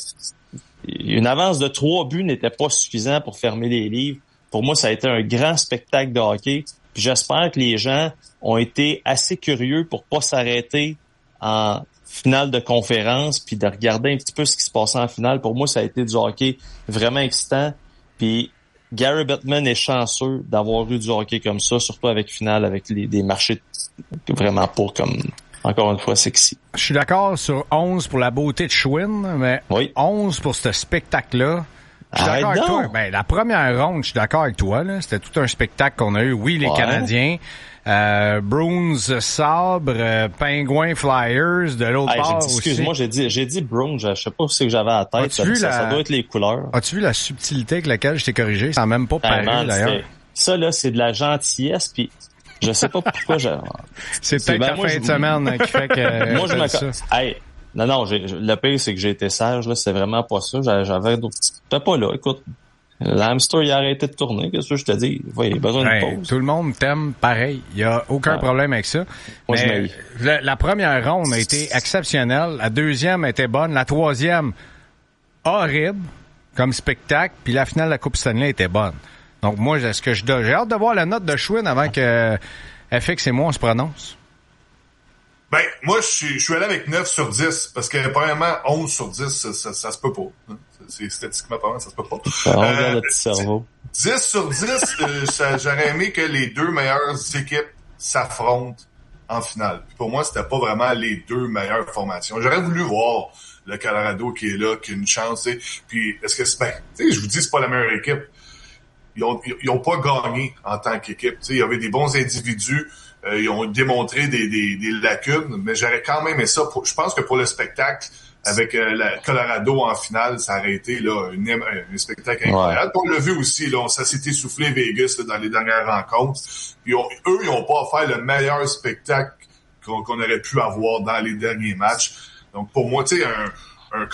une avance de 3 buts n'était pas suffisant pour fermer les livres. Pour moi, ça a été un grand spectacle de hockey. Puis j'espère que les gens ont été assez curieux pour pas s'arrêter en finale de conférence, puis de regarder un petit peu ce qui se passait en finale. Pour moi, ça a été du hockey vraiment excitant. Puis Gary Bettman est chanceux d'avoir eu du hockey comme ça, surtout avec finale, avec des marchés vraiment pas comme, encore une fois, sexy. Je suis d'accord sur 11 pour la beauté de Chouin, mais oui. 11 pour ce spectacle-là. Je suis d'accord avec toi. Ben, la première ronde, je suis d'accord avec toi, là. C'était tout un spectacle qu'on a eu. Oui, les Canadiens. Bruins, Sabre, Pingouins, Flyers, de l'autre part aussi. Excuse-moi, j'ai dit Bruins, je sais pas où c'est que j'avais à la tête. Ça doit être les couleurs. As-tu vu la subtilité avec laquelle je t'ai corrigé? Ça n'a même pas paru, d'ailleurs. Ça, là, c'est de la gentillesse, puis je sais pas pourquoi c'est peut-être la fin de semaine qui fait que... Moi, je me... Hey, non, le pire, c'est que j'ai été sage, là, c'est vraiment pas ça. J'avais d'autres... T'es pas là, écoute. L'hamster, il a arrêté de tourner. Qu'est-ce que je te dis? Il a besoin de pause. Tout le monde t'aime pareil. Il y a aucun problème avec ça. Moi, mais la première ronde a été exceptionnelle. La deuxième était bonne. La troisième, horrible comme spectacle. Puis la finale de la Coupe Stanley était bonne. Donc moi, j'ai hâte de voir la note de Chouin avant que FX et moi, on se prononce. Ben, moi, je suis allé avec 9 sur 10. Parce que, premièrement, 11 sur 10, ça se peut pas. C'est statistiquement parlant, ça se peut pas. Regarde le petit cerveau. 10 sur 10, j'aurais aimé que les deux meilleures équipes s'affrontent en finale. Puis pour moi, c'était pas vraiment les deux meilleures formations. J'aurais voulu voir le Colorado qui est là, qui a une chance. T'sais. Puis est-ce que c'est... Ben, je vous dis, c'est pas la meilleure équipe. Ils ont pas gagné en tant qu'équipe. T'sais. Il y avait des bons individus. Ils ont démontré des lacunes. Mais j'aurais quand même aimé ça. Je pense que pour le spectacle, avec la Colorado en finale, ça aurait été là un spectacle incroyable. Ouais. On l'a vu aussi, là, ça s'est essoufflé Vegas là, dans les dernières rencontres. Puis eux, ils n'ont pas offert le meilleur spectacle qu'on aurait pu avoir dans les derniers matchs. Donc pour moi, tu sais, un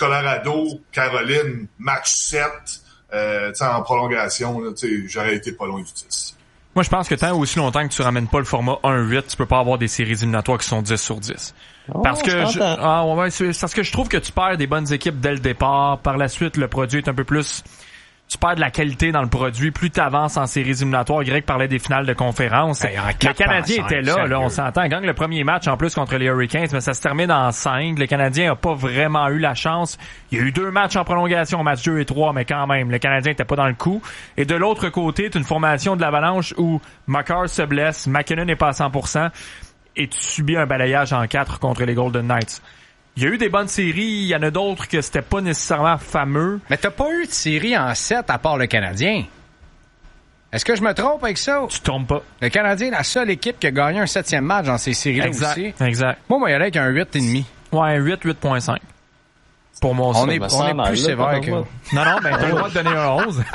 Colorado-Caroline match 7, en prolongation, là, j'aurais été pas loin du 10. Moi, je pense que tant aussi longtemps que tu ramènes pas le format 1-8, tu peux pas avoir des séries éliminatoires qui sont 10/10. Parce que c'est parce que je trouve que tu perds des bonnes équipes dès le départ. Par la suite, le produit est un peu plus... Tu perds de la qualité dans le produit. Plus tu avances en séries éliminatoires, Greg parlait des finales de conférence. Le Canadien était là, on s'entend. Gagne le premier match en plus contre les Hurricanes, mais ça se termine en 5. Le Canadien n'a pas vraiment eu la chance. Il y a eu 2 matchs en prolongation, match 2 et 3, mais quand même, le Canadien était pas dans le coup. Et de l'autre côté, tu as une formation de l'Avalanche où Makar se blesse, McKinnon n'est pas à 100%, et tu subis un balayage en 4 contre les Golden Knights. Il y a eu des bonnes séries, il y en a d'autres que c'était pas nécessairement fameux. Mais t'as pas eu de série en 7 à part le Canadien. Est-ce que je me trompe avec ça? Tu tombes pas. Le Canadien est la seule équipe qui a gagné un 7e match dans ces séries-là aussi. Exact. Moi, moi, il y allait avec un 8,5. Ouais, un 8.5. Pour moi, on est plus sévère que... Non, mais t'as le droit de donner un 11.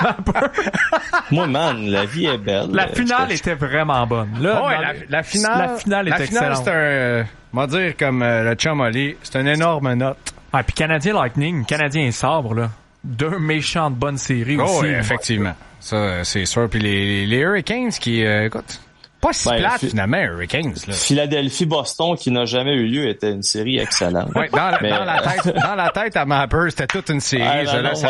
Moi, man, la vie est belle. La finale était vraiment bonne. Là, la finale est excellente. C'est un... on va dire comme le chum Oli, c'est une énorme note. Ah, puis Canadien Lightning, Canadien sabre, là. 2 méchantes bonnes séries aussi. Oui, effectivement. Ça, c'est sûr. Puis les Hurricanes qui, écoute... Pas si plate, finalement, Hurricanes. Là. Philadelphie-Boston, qui n'a jamais eu lieu, était une série excellente. Ouais, dans la tête à Mapper, c'était toute une série.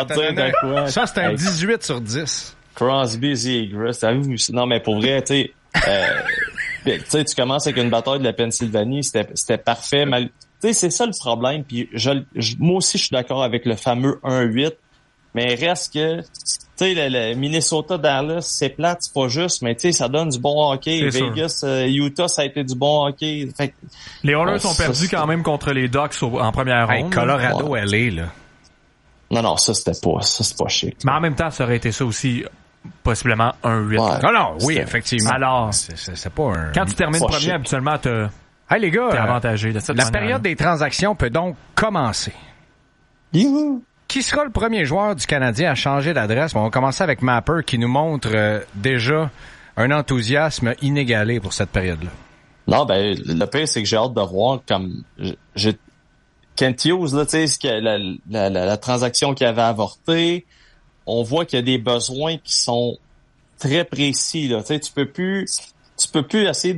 Ça, c'était un 18 sur 10. Crosby, Zegras, non, mais pour vrai, tu sais, tu commences avec une bataille de la Pennsylvanie, c'était parfait. Tu sais, c'est ça le problème. Puis moi aussi, je suis d'accord avec le fameux 1-8, mais reste que... Tu sais, le Minnesota-Dallas, c'est plate, c'est pas juste, mais tu sais, ça donne du bon hockey. C'est Vegas, Utah, ça a été du bon hockey. Fait, les Oilers ont perdu quand même contre les Ducks en première ronde. Colorado, LA, là. Non, ça, c'était pas chic. Mais en même temps, ça aurait été ça aussi, possiblement un 8. Ouais. Non, oui, effectivement. Alors, c'est pas un... Quand tu termines premier, chic. Habituellement, hey, les gars, t'es avantagé de cette la manière. période des transactions peut donc commencer. Youhou! Qui sera le premier joueur du Canadien à changer d'adresse? On va commencer avec Mapper qui nous montre déjà un enthousiasme inégalé pour cette période-là. Non, ben le pire, c'est que j'ai hâte de voir comme Kent Hughes, là, tu sais, la transaction qu'il avait avorté, on voit qu'il y a des besoins qui sont très précis, là. Tu sais, tu peux plus essayer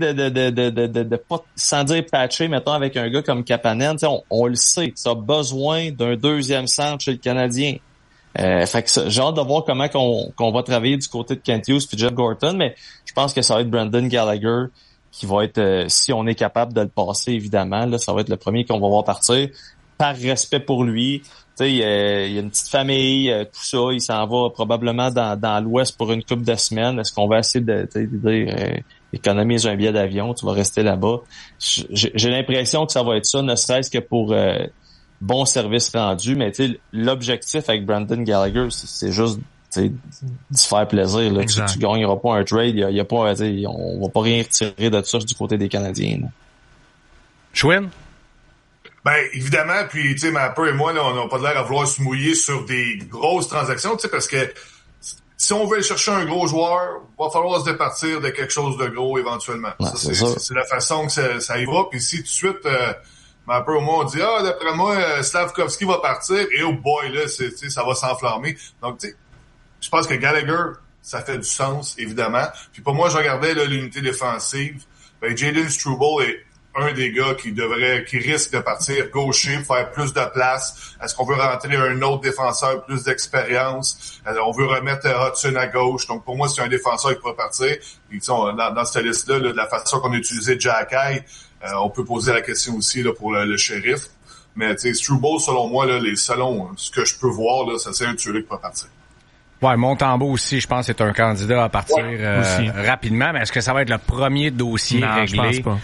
de pas, sans dire patcher, mettons, avec un gars comme Kapanen. On le sait, tu as besoin d'un deuxième centre chez le Canadien. Fait que j'ai hâte de voir comment qu'on va travailler du côté de Kent Hughes puis Jeff Gorton, mais je pense que ça va être Brendan Gallagher qui va être, si on est capable de le passer, évidemment, là, ça va être le premier qu'on va voir partir, par respect pour lui. Tu sais, il y a une petite famille, tout ça, il s'en va probablement dans l'Ouest pour une couple de semaines. Est-ce qu'on va essayer de dire économise un billet d'avion, tu vas rester là-bas? J'ai l'impression que ça va être ça, ne serait-ce que pour bon service rendu, mais tu sais, l'objectif avec Brendan Gallagher, c'est juste de se faire plaisir. Là. Tu gagneras pas un trade, y a pas, on va pas rien retirer de ça du côté des Canadiens. Chouine? Ben, évidemment, puis, tu sais, Mapper et moi, là, on n'a pas l'air à vouloir se mouiller sur des grosses transactions, tu sais, parce que si on veut aller chercher un gros joueur, il va falloir se départir de quelque chose de gros éventuellement. Ouais, c'est la façon que ça ira. Puis si tout de suite, Mapper et moi, on dit, d'après moi, Slavkovski va partir, et oh boy, là, ça va s'enflammer. Donc, tu sais, je pense que Gallagher, ça fait du sens, évidemment. Puis pour moi, je regardais là, l'unité défensive. Ben, Jayden Struble est un des gars qui risque de partir gaucher, faire plus de place. Est-ce qu'on veut rentrer un autre défenseur, plus d'expérience? On veut remettre Hudson à gauche. Donc, pour moi, c'est un défenseur qui pourrait partir. Puis, dans cette liste-là, de la façon qu'on a utilisé Jacky, on peut poser la question aussi là, pour le shérif. Mais, tu sais, Struble, selon moi, là, selon ce que je peux voir, là, ça c'est un tueur qui pourrait partir. Ouais, Montembeau aussi, je pense, est un candidat à partir rapidement. Mais est-ce que ça va être le premier dossier réglé? Je pense pas.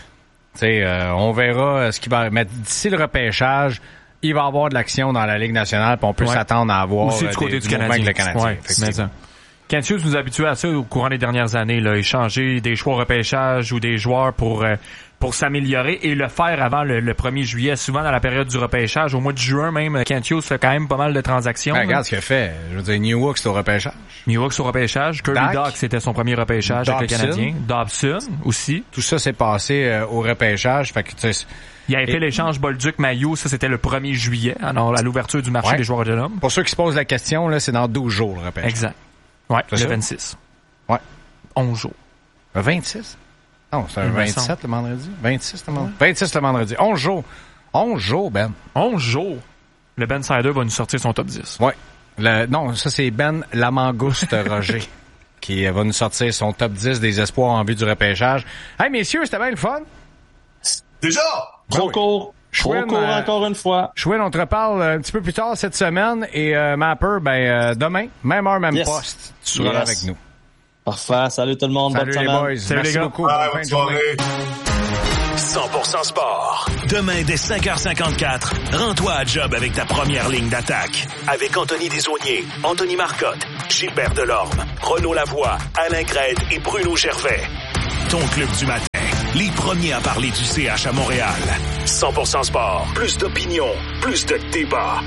On verra ce qui va... Mais d'ici le repêchage, il va y avoir de l'action dans la Ligue nationale, puis on peut s'attendre à avoir aussi du côté du Canadien. Avec le Canadien. Kent Hughes nous a habitués à ça au courant des dernières années, là, échanger des choix au repêchage ou des joueurs pour s'améliorer et le faire avant le 1er juillet, souvent dans la période du repêchage. Au mois de juin même, Kent Hughes fait quand même pas mal de transactions. Ben, regarde ce qu'il a fait. Je veux dire, New York, c'est au repêchage. New York, c'est au repêchage. Kirby Dach, c'était son premier repêchage avec le Canadien. Dobson aussi. Tout ça s'est passé au repêchage. Fait que, il y avait fait l'échange Bolduc-Mailloux, ça c'était le 1er juillet, alors à l'ouverture du marché des joueurs autonomes. Pour ceux qui se posent la question, là, c'est dans 12 jours le repêchage. Exact. Ouais, le 26. Ouais. 11 jours. Un 26? Non, c'est un 27 le vendredi. 26 le vendredi. 26 le vendredi. 11 jours. 11 jours, Ben. 11 jours. Le Ben Sider va nous sortir son top 10. Oui. Non, ça, c'est Ben Lamangouste Roger qui va nous sortir son top 10 des espoirs en vue du repêchage. Hey, messieurs, c'était bien le fun. Déjà! Trop court. Trop court encore une fois. Chouin, on te reparle un petit peu plus tard cette semaine. Et Mapper, demain, même heure, même poste. Tu seras là avec nous. Parfait. Salut tout le monde. Salut bonne les semaine. boys. Salut Merci les gars. beaucoup. Bonne soirée. 100% sport. Demain, dès 5h54, rends-toi à job avec ta première ligne d'attaque. Avec Anthony Desaulniers, Anthony Marcotte, Gilbert Delorme, Renaud Lavoie, Alain Crête et Bruno Gervais. Ton club du matin. Les premiers à parler du CH à Montréal. 100% sport. Plus d'opinion. Plus de débat.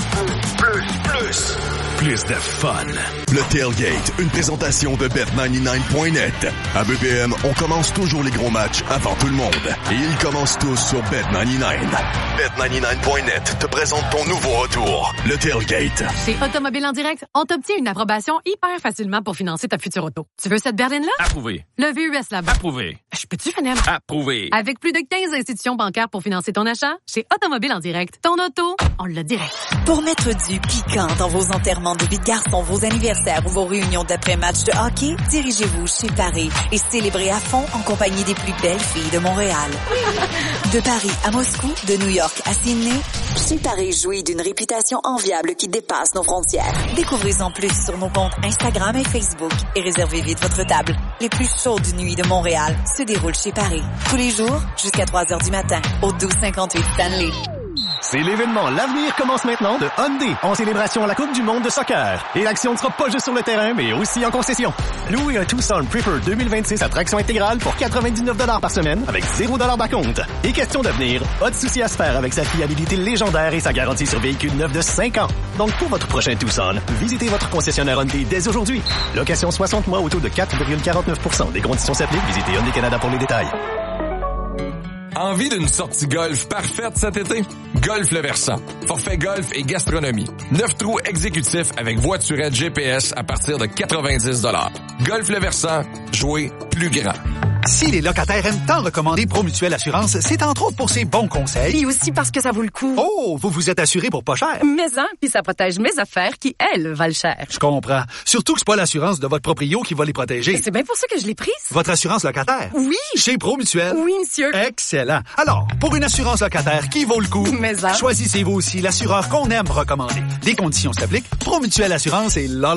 Plus de fun. Le Tailgate, une présentation de Bet99.net. À BPM, on commence toujours les gros matchs avant tout le monde. Et ils commencent tous sur Bet99. Bet99.net te présente ton nouveau retour, le Tailgate. Chez Automobile en direct, on t'obtient une approbation hyper facilement pour financer ta future auto. Tu veux cette berline-là? Approuvé. Le VUS là-bas. Approuvé. Je peux-tu finir? Approuvé. Avec plus de 15 institutions bancaires pour financer ton achat, chez Automobile en direct, ton auto, on l'a direct. Pour mettre du piquant dans vos enterrements de vie de garçon, vos anniversaires ou vos réunions d'après-match de hockey, dirigez-vous chez Paris et célébrez à fond en compagnie des plus belles filles de Montréal. De Paris à Moscou, de New York à Sydney, chez Paris jouit d'une réputation enviable qui dépasse nos frontières. Découvrez-en plus sur nos comptes Instagram et Facebook et réservez vite votre table. Les plus chaudes nuits de Montréal se déroulent chez Paris. Tous les jours, jusqu'à 3h du matin, au 1258 Stanley. C'est l'événement L'avenir commence maintenant de Hyundai en célébration à la Coupe du monde de soccer. Et l'action ne sera pas juste sur le terrain, mais aussi en concession. Louez un Tucson Prepper 2026 à traction intégrale pour 99 $ par semaine avec 0 $ d'acompte. Et question d'avenir, pas de souci à se faire avec sa fiabilité légendaire et sa garantie sur véhicule neuf de 5 ans. Donc pour votre prochain Tucson, visitez votre concessionnaire Hyundai dès aujourd'hui. Location 60 mois au taux de 4,49%. Des conditions s'appliquent. Visitez Hyundai Canada pour les détails. Envie d'une sortie golf parfaite cet été? Golf Le Versant. Forfait golf et gastronomie. 9 trous exécutifs avec voiturette GPS à partir de 90 $. Golf Le Versant. Jouer plus grand. Si les locataires aiment tant recommander Promutuelle Assurance, c'est entre autres pour ses bons conseils. Et aussi parce que ça vaut le coup. Oh, vous vous êtes assuré pour pas cher. Puis ça protège mes affaires qui, elles, valent cher. Je comprends. Surtout que c'est pas l'assurance de votre proprio qui va les protéger. C'est bien pour ça que je l'ai prise. Votre assurance locataire? Oui. Chez Promutuelle? Oui, monsieur. Excellent. Alors, pour une assurance locataire qui vaut le coup, choisissez vous aussi l'assureur qu'on aime recommander. Des conditions s'appliquent. Promutuelle Assurance et la.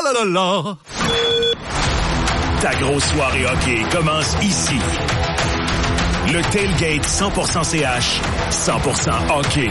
Ta grosse soirée hockey commence ici. Le Tailgate 100% CH, 100% hockey.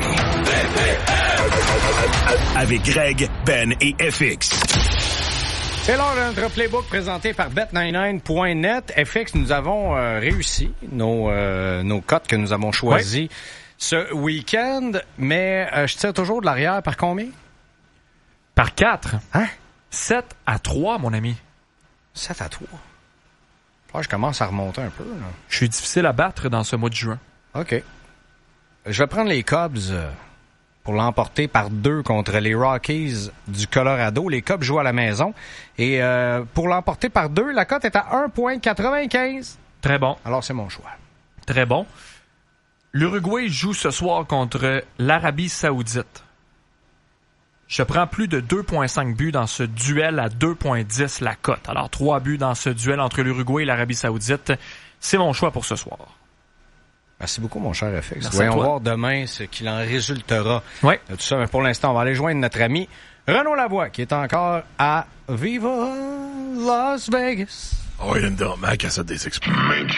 Avec Greg, Ben et FX. C'est l'heure de notre playbook présenté par Bet99.net. FX, nous avons réussi nos cotes que nous avons choisies ce week-end, mais je tire toujours de l'arrière par combien? Par 4. Hein? 7-3, mon ami. 7-3. Je commence à remonter un peu. Là. Je suis difficile à battre dans ce mois de juin. OK. Je vais prendre les Cubs pour l'emporter par 2 contre les Rockies du Colorado. Les Cubs jouent à la maison. Et pour l'emporter par 2, la cote est à 1,95. Très bon. Alors, c'est mon choix. Très bon. L'Uruguay joue ce soir contre l'Arabie Saoudite. Je prends plus de 2,5 buts dans ce duel à 2,10 la cote. Alors, 3 buts dans ce duel entre l'Uruguay et l'Arabie Saoudite. C'est mon choix pour ce soir. Merci beaucoup, mon cher FX. Merci. Voyons voir demain ce qu'il en résultera. Oui. De tout ça, mais pour l'instant, on va aller joindre notre ami Renaud Lavoie, qui est encore à Viva Las Vegas. Oh, il aime dans ma cassette des exploits.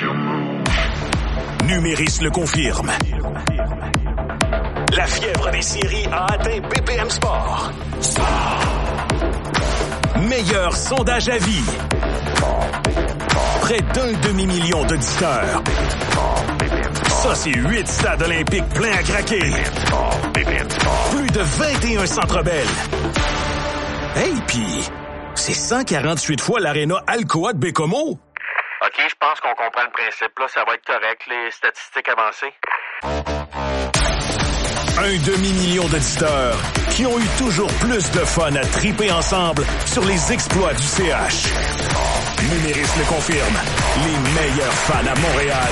Numéris le confirme. La fièvre des séries a atteint BPM Sport. Meilleur sondage à vie. Près d'1 demi-million d'auditeurs. Ça, c'est 8 stades olympiques pleins à craquer. Plus de 21 centres belles. Hey, pis c'est 148 fois l'aréna Alcoa de Bécomo. OK, je pense qu'on comprend le principe. Là, ça va être correct, les statistiques avancées. 1 demi-million d'auditeurs qui ont eu toujours plus de fun à triper ensemble sur les exploits du CH. Numéris le confirme. Les meilleurs fans à Montréal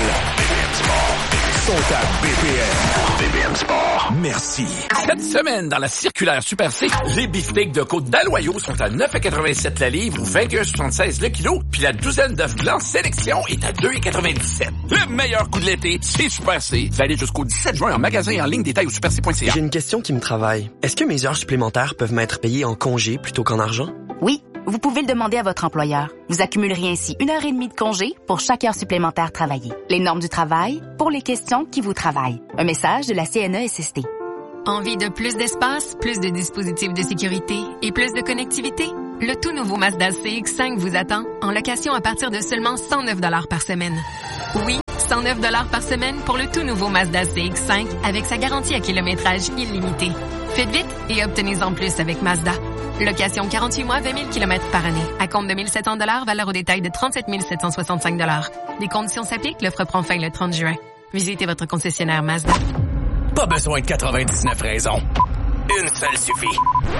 sont à BPM. BPM Sport. Merci. Cette semaine, dans la circulaire Super C, les beefsteaks de côte d'Aloyau sont à 9,87 la livre ou 21,76 le kilo, puis la douzaine d'œufs blancs sélection est à 2,97. Le meilleur coup de l'été, c'est Super C. Valide jusqu'au 17 juin en magasin et en ligne, détail au superc.ca. J'ai une question qui me travaille. Est-ce que mes heures supplémentaires peuvent m'être payées en congé plutôt qu'en argent? Oui, vous pouvez le demander à votre employeur. Vous accumuleriez ainsi 1h30 de congé pour chaque heure supplémentaire travaillée. Les normes du travail pour les questions qui vous travaillent. Un message de la CNESST. Envie de plus d'espace, plus de dispositifs de sécurité et plus de connectivité? Le tout nouveau Mazda CX-5 vous attend en location à partir de seulement 109 $ par semaine. Oui, 109 $ par semaine pour le tout nouveau Mazda CX-5 avec sa garantie à kilométrage illimité. Faites vite et obtenez-en plus avec Mazda. Location 48 mois, 20 000 km par année. À compte de 1 700 $, valeur au détail de 37 765 $. Les conditions s'appliquent, l'offre prend fin le 30 juin. Visitez votre concessionnaire Mazda. Pas besoin de 99 raisons. Une seule suffit.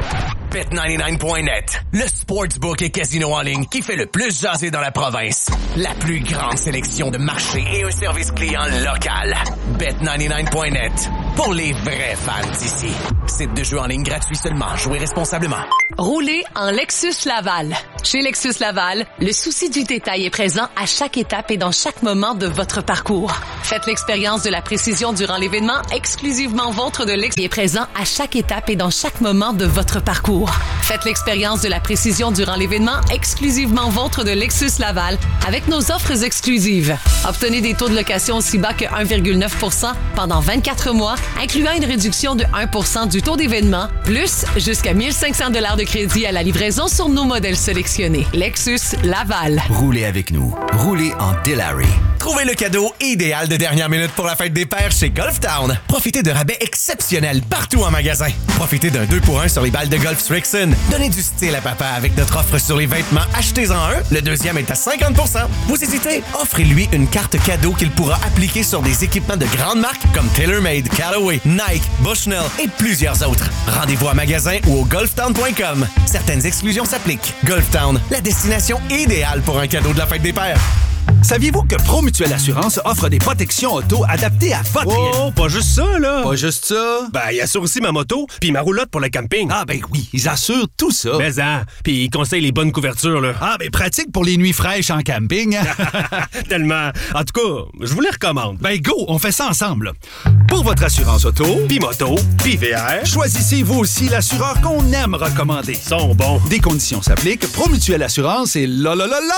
Bet99.net, le sportsbook et casino en ligne qui fait le plus jaser dans la province. La plus grande sélection de marchés et un service client local. Bet99.net, pour les vrais fans d'ici. Site de jeu en ligne gratuit seulement. Jouez responsablement. Roulez en Lexus Laval. Chez Lexus Laval, le souci du détail est présent à chaque étape et dans chaque moment de votre parcours. Faites l'expérience de la précision durant l'événement exclusivement vôtre de Lexus. Est présent à chaque étape et dans chaque moment de votre parcours. Faites l'expérience de la précision durant l'événement exclusivement vôtre de Lexus Laval avec nos offres exclusives. Obtenez des taux de location aussi bas que 1,9 % pendant 24 mois, incluant une réduction de 1 % du taux d'événement, plus jusqu'à 1 500 $ de crédit à la livraison sur nos modèles sélectionnés. Lexus Laval. Roulez avec nous. Roulez en Delary. Trouvez le cadeau idéal de dernière minute pour la fête des pères chez Golf Town. Profitez de rabais exceptionnels partout en magasin. Profitez d'un 2 pour 1 sur les balles de golf Strixon. Donnez du style à papa avec notre offre sur les vêtements. Achetez-en un, le deuxième est à 50 %. Vous hésitez? Offrez-lui une carte cadeau qu'il pourra appliquer sur des équipements de grandes marques comme TaylorMade, Callaway, Nike, Bushnell et plusieurs autres. Rendez-vous à magasin ou au golftown.com. Certaines exclusions s'appliquent. Golf Town, la destination idéale pour un cadeau de la fête des pères. Saviez-vous que Promutuelle Assurance offre des protections auto adaptées à votre réalité? Oh, pas juste ça, là! Pas juste ça? Ben, ils assurent aussi ma moto puis ma roulotte pour le camping. Ah, ben oui, ils assurent tout ça. Mais puis ils conseillent les bonnes couvertures, là. Ah, ben pratique pour les nuits fraîches en camping. Tellement. En tout cas, je vous les recommande. Ben go, on fait ça ensemble. Pour votre assurance auto, puis moto, puis VR, choisissez vous aussi l'assureur qu'on aime recommander. Ils sont bons. Des conditions s'appliquent. Promutuelle Assurance et la.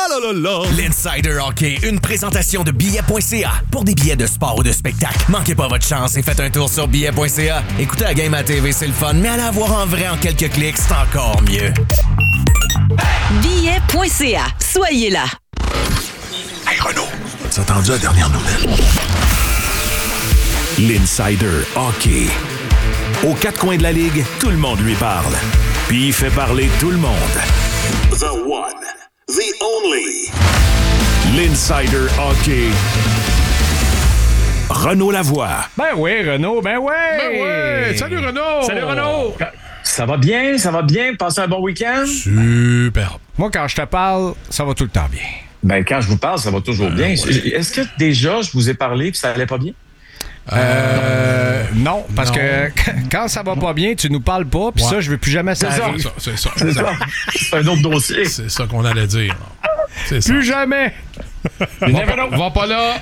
L'Insider Hockey, une présentation de billets.ca. Pour des billets de sport ou de spectacle, manquez pas votre chance et faites un tour sur billets.ca. Écoutez la game à TV, c'est le fun, mais allez la voir en vrai en quelques clics, c'est encore mieux. Billets.ca. Soyez là. Hey Renaud, as-tu entendu la dernière nouvelle? L'Insider Hockey. Aux quatre coins de la ligue, tout le monde lui parle. Puis il fait parler tout le monde. The one, the only. L'Insider Hockey. Renaud Lavoie. Ben oui, Renaud, ben ouais! Ben ouais! Salut Renaud! Salut Renaud! Ça va bien, ça va bien. Passez un bon week-end? Super. Moi, quand je te parle, ça va tout le temps bien. Ben, quand je vous parle, ça va toujours bien. Ouais. Est-ce que déjà, je vous ai parlé puis ça allait pas bien? Non, parce que quand ça va pas bien, tu nous parles pas, puis ça, je veux plus jamais ça arrive. C'est ça. C'est un autre dossier. C'est ça qu'on allait dire. C'est ça. Plus jamais! Va pas là!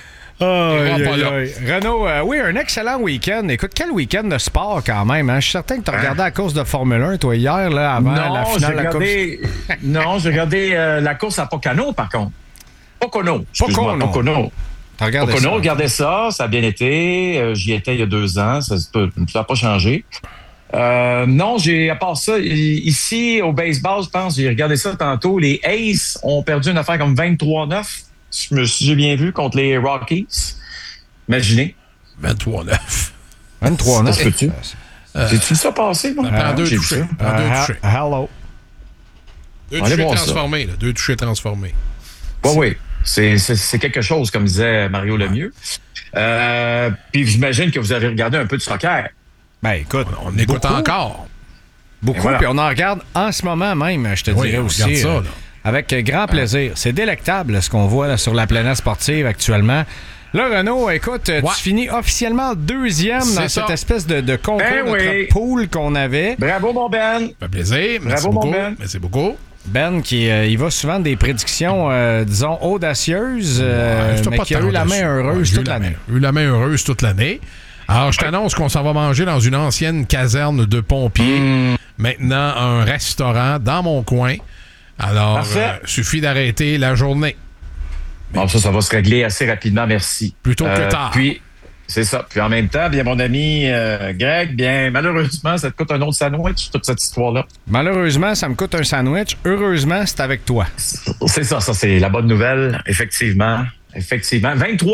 Renaud, oui, un excellent week-end. Écoute, quel week-end de sport quand même. Hein? Je suis certain que tu as regardé la course de Formule 1, toi, hier, là, avant la finale de la course. Non, j'ai regardé la course à Pocono, par contre. Pocono. Regardez ça, ça a bien été. J'y étais il y a 2 ans, ça n'a pas changé. Non, à part ça, ici, au baseball, je pense, j'ai regardé ça tantôt. Les Aces ont perdu une affaire comme 23-9. J'ai bien vu contre les Rockies. Imaginez. 23-9. 23-9. Ça peux-tu? J'ai-tu ça passé, moi? En 2 touchés. Hello. 2 touchés transformés. 2 touchés transformés. Oui. C'est quelque chose, comme disait Mario Lemieux. Puis j'imagine que vous avez regardé un peu de soccer. Ben écoute, on écoute encore. Beaucoup, puis on en regarde en ce moment même, je te dirais aussi. Ça, Avec grand plaisir. C'est délectable ce qu'on voit là, sur la planète sportive actuellement. Là, Renaud, écoute, tu finis officiellement deuxième dans cette espèce de concours de poule qu'on avait. Bravo, mon Ben. Ça fait plaisir. Bravo, mon Ben. Merci beaucoup. Ben, il va souvent des prédictions, disons, audacieuses, mais qui a eu la main heureuse toute l'année. Eu la main heureuse toute l'année. Alors, je t'annonce qu'on s'en va manger dans une ancienne caserne de pompiers. Maintenant, un restaurant dans mon coin. Alors, suffit d'arrêter la journée. Bon, ça va se régler assez rapidement, merci. Plutôt que tard. Puis, c'est ça. Puis en même temps, bien mon ami Greg, bien malheureusement, ça te coûte un autre sandwich, toute cette histoire-là. Malheureusement, ça me coûte un sandwich. Heureusement, c'est avec toi. C'est ça, c'est la bonne nouvelle. Effectivement. 23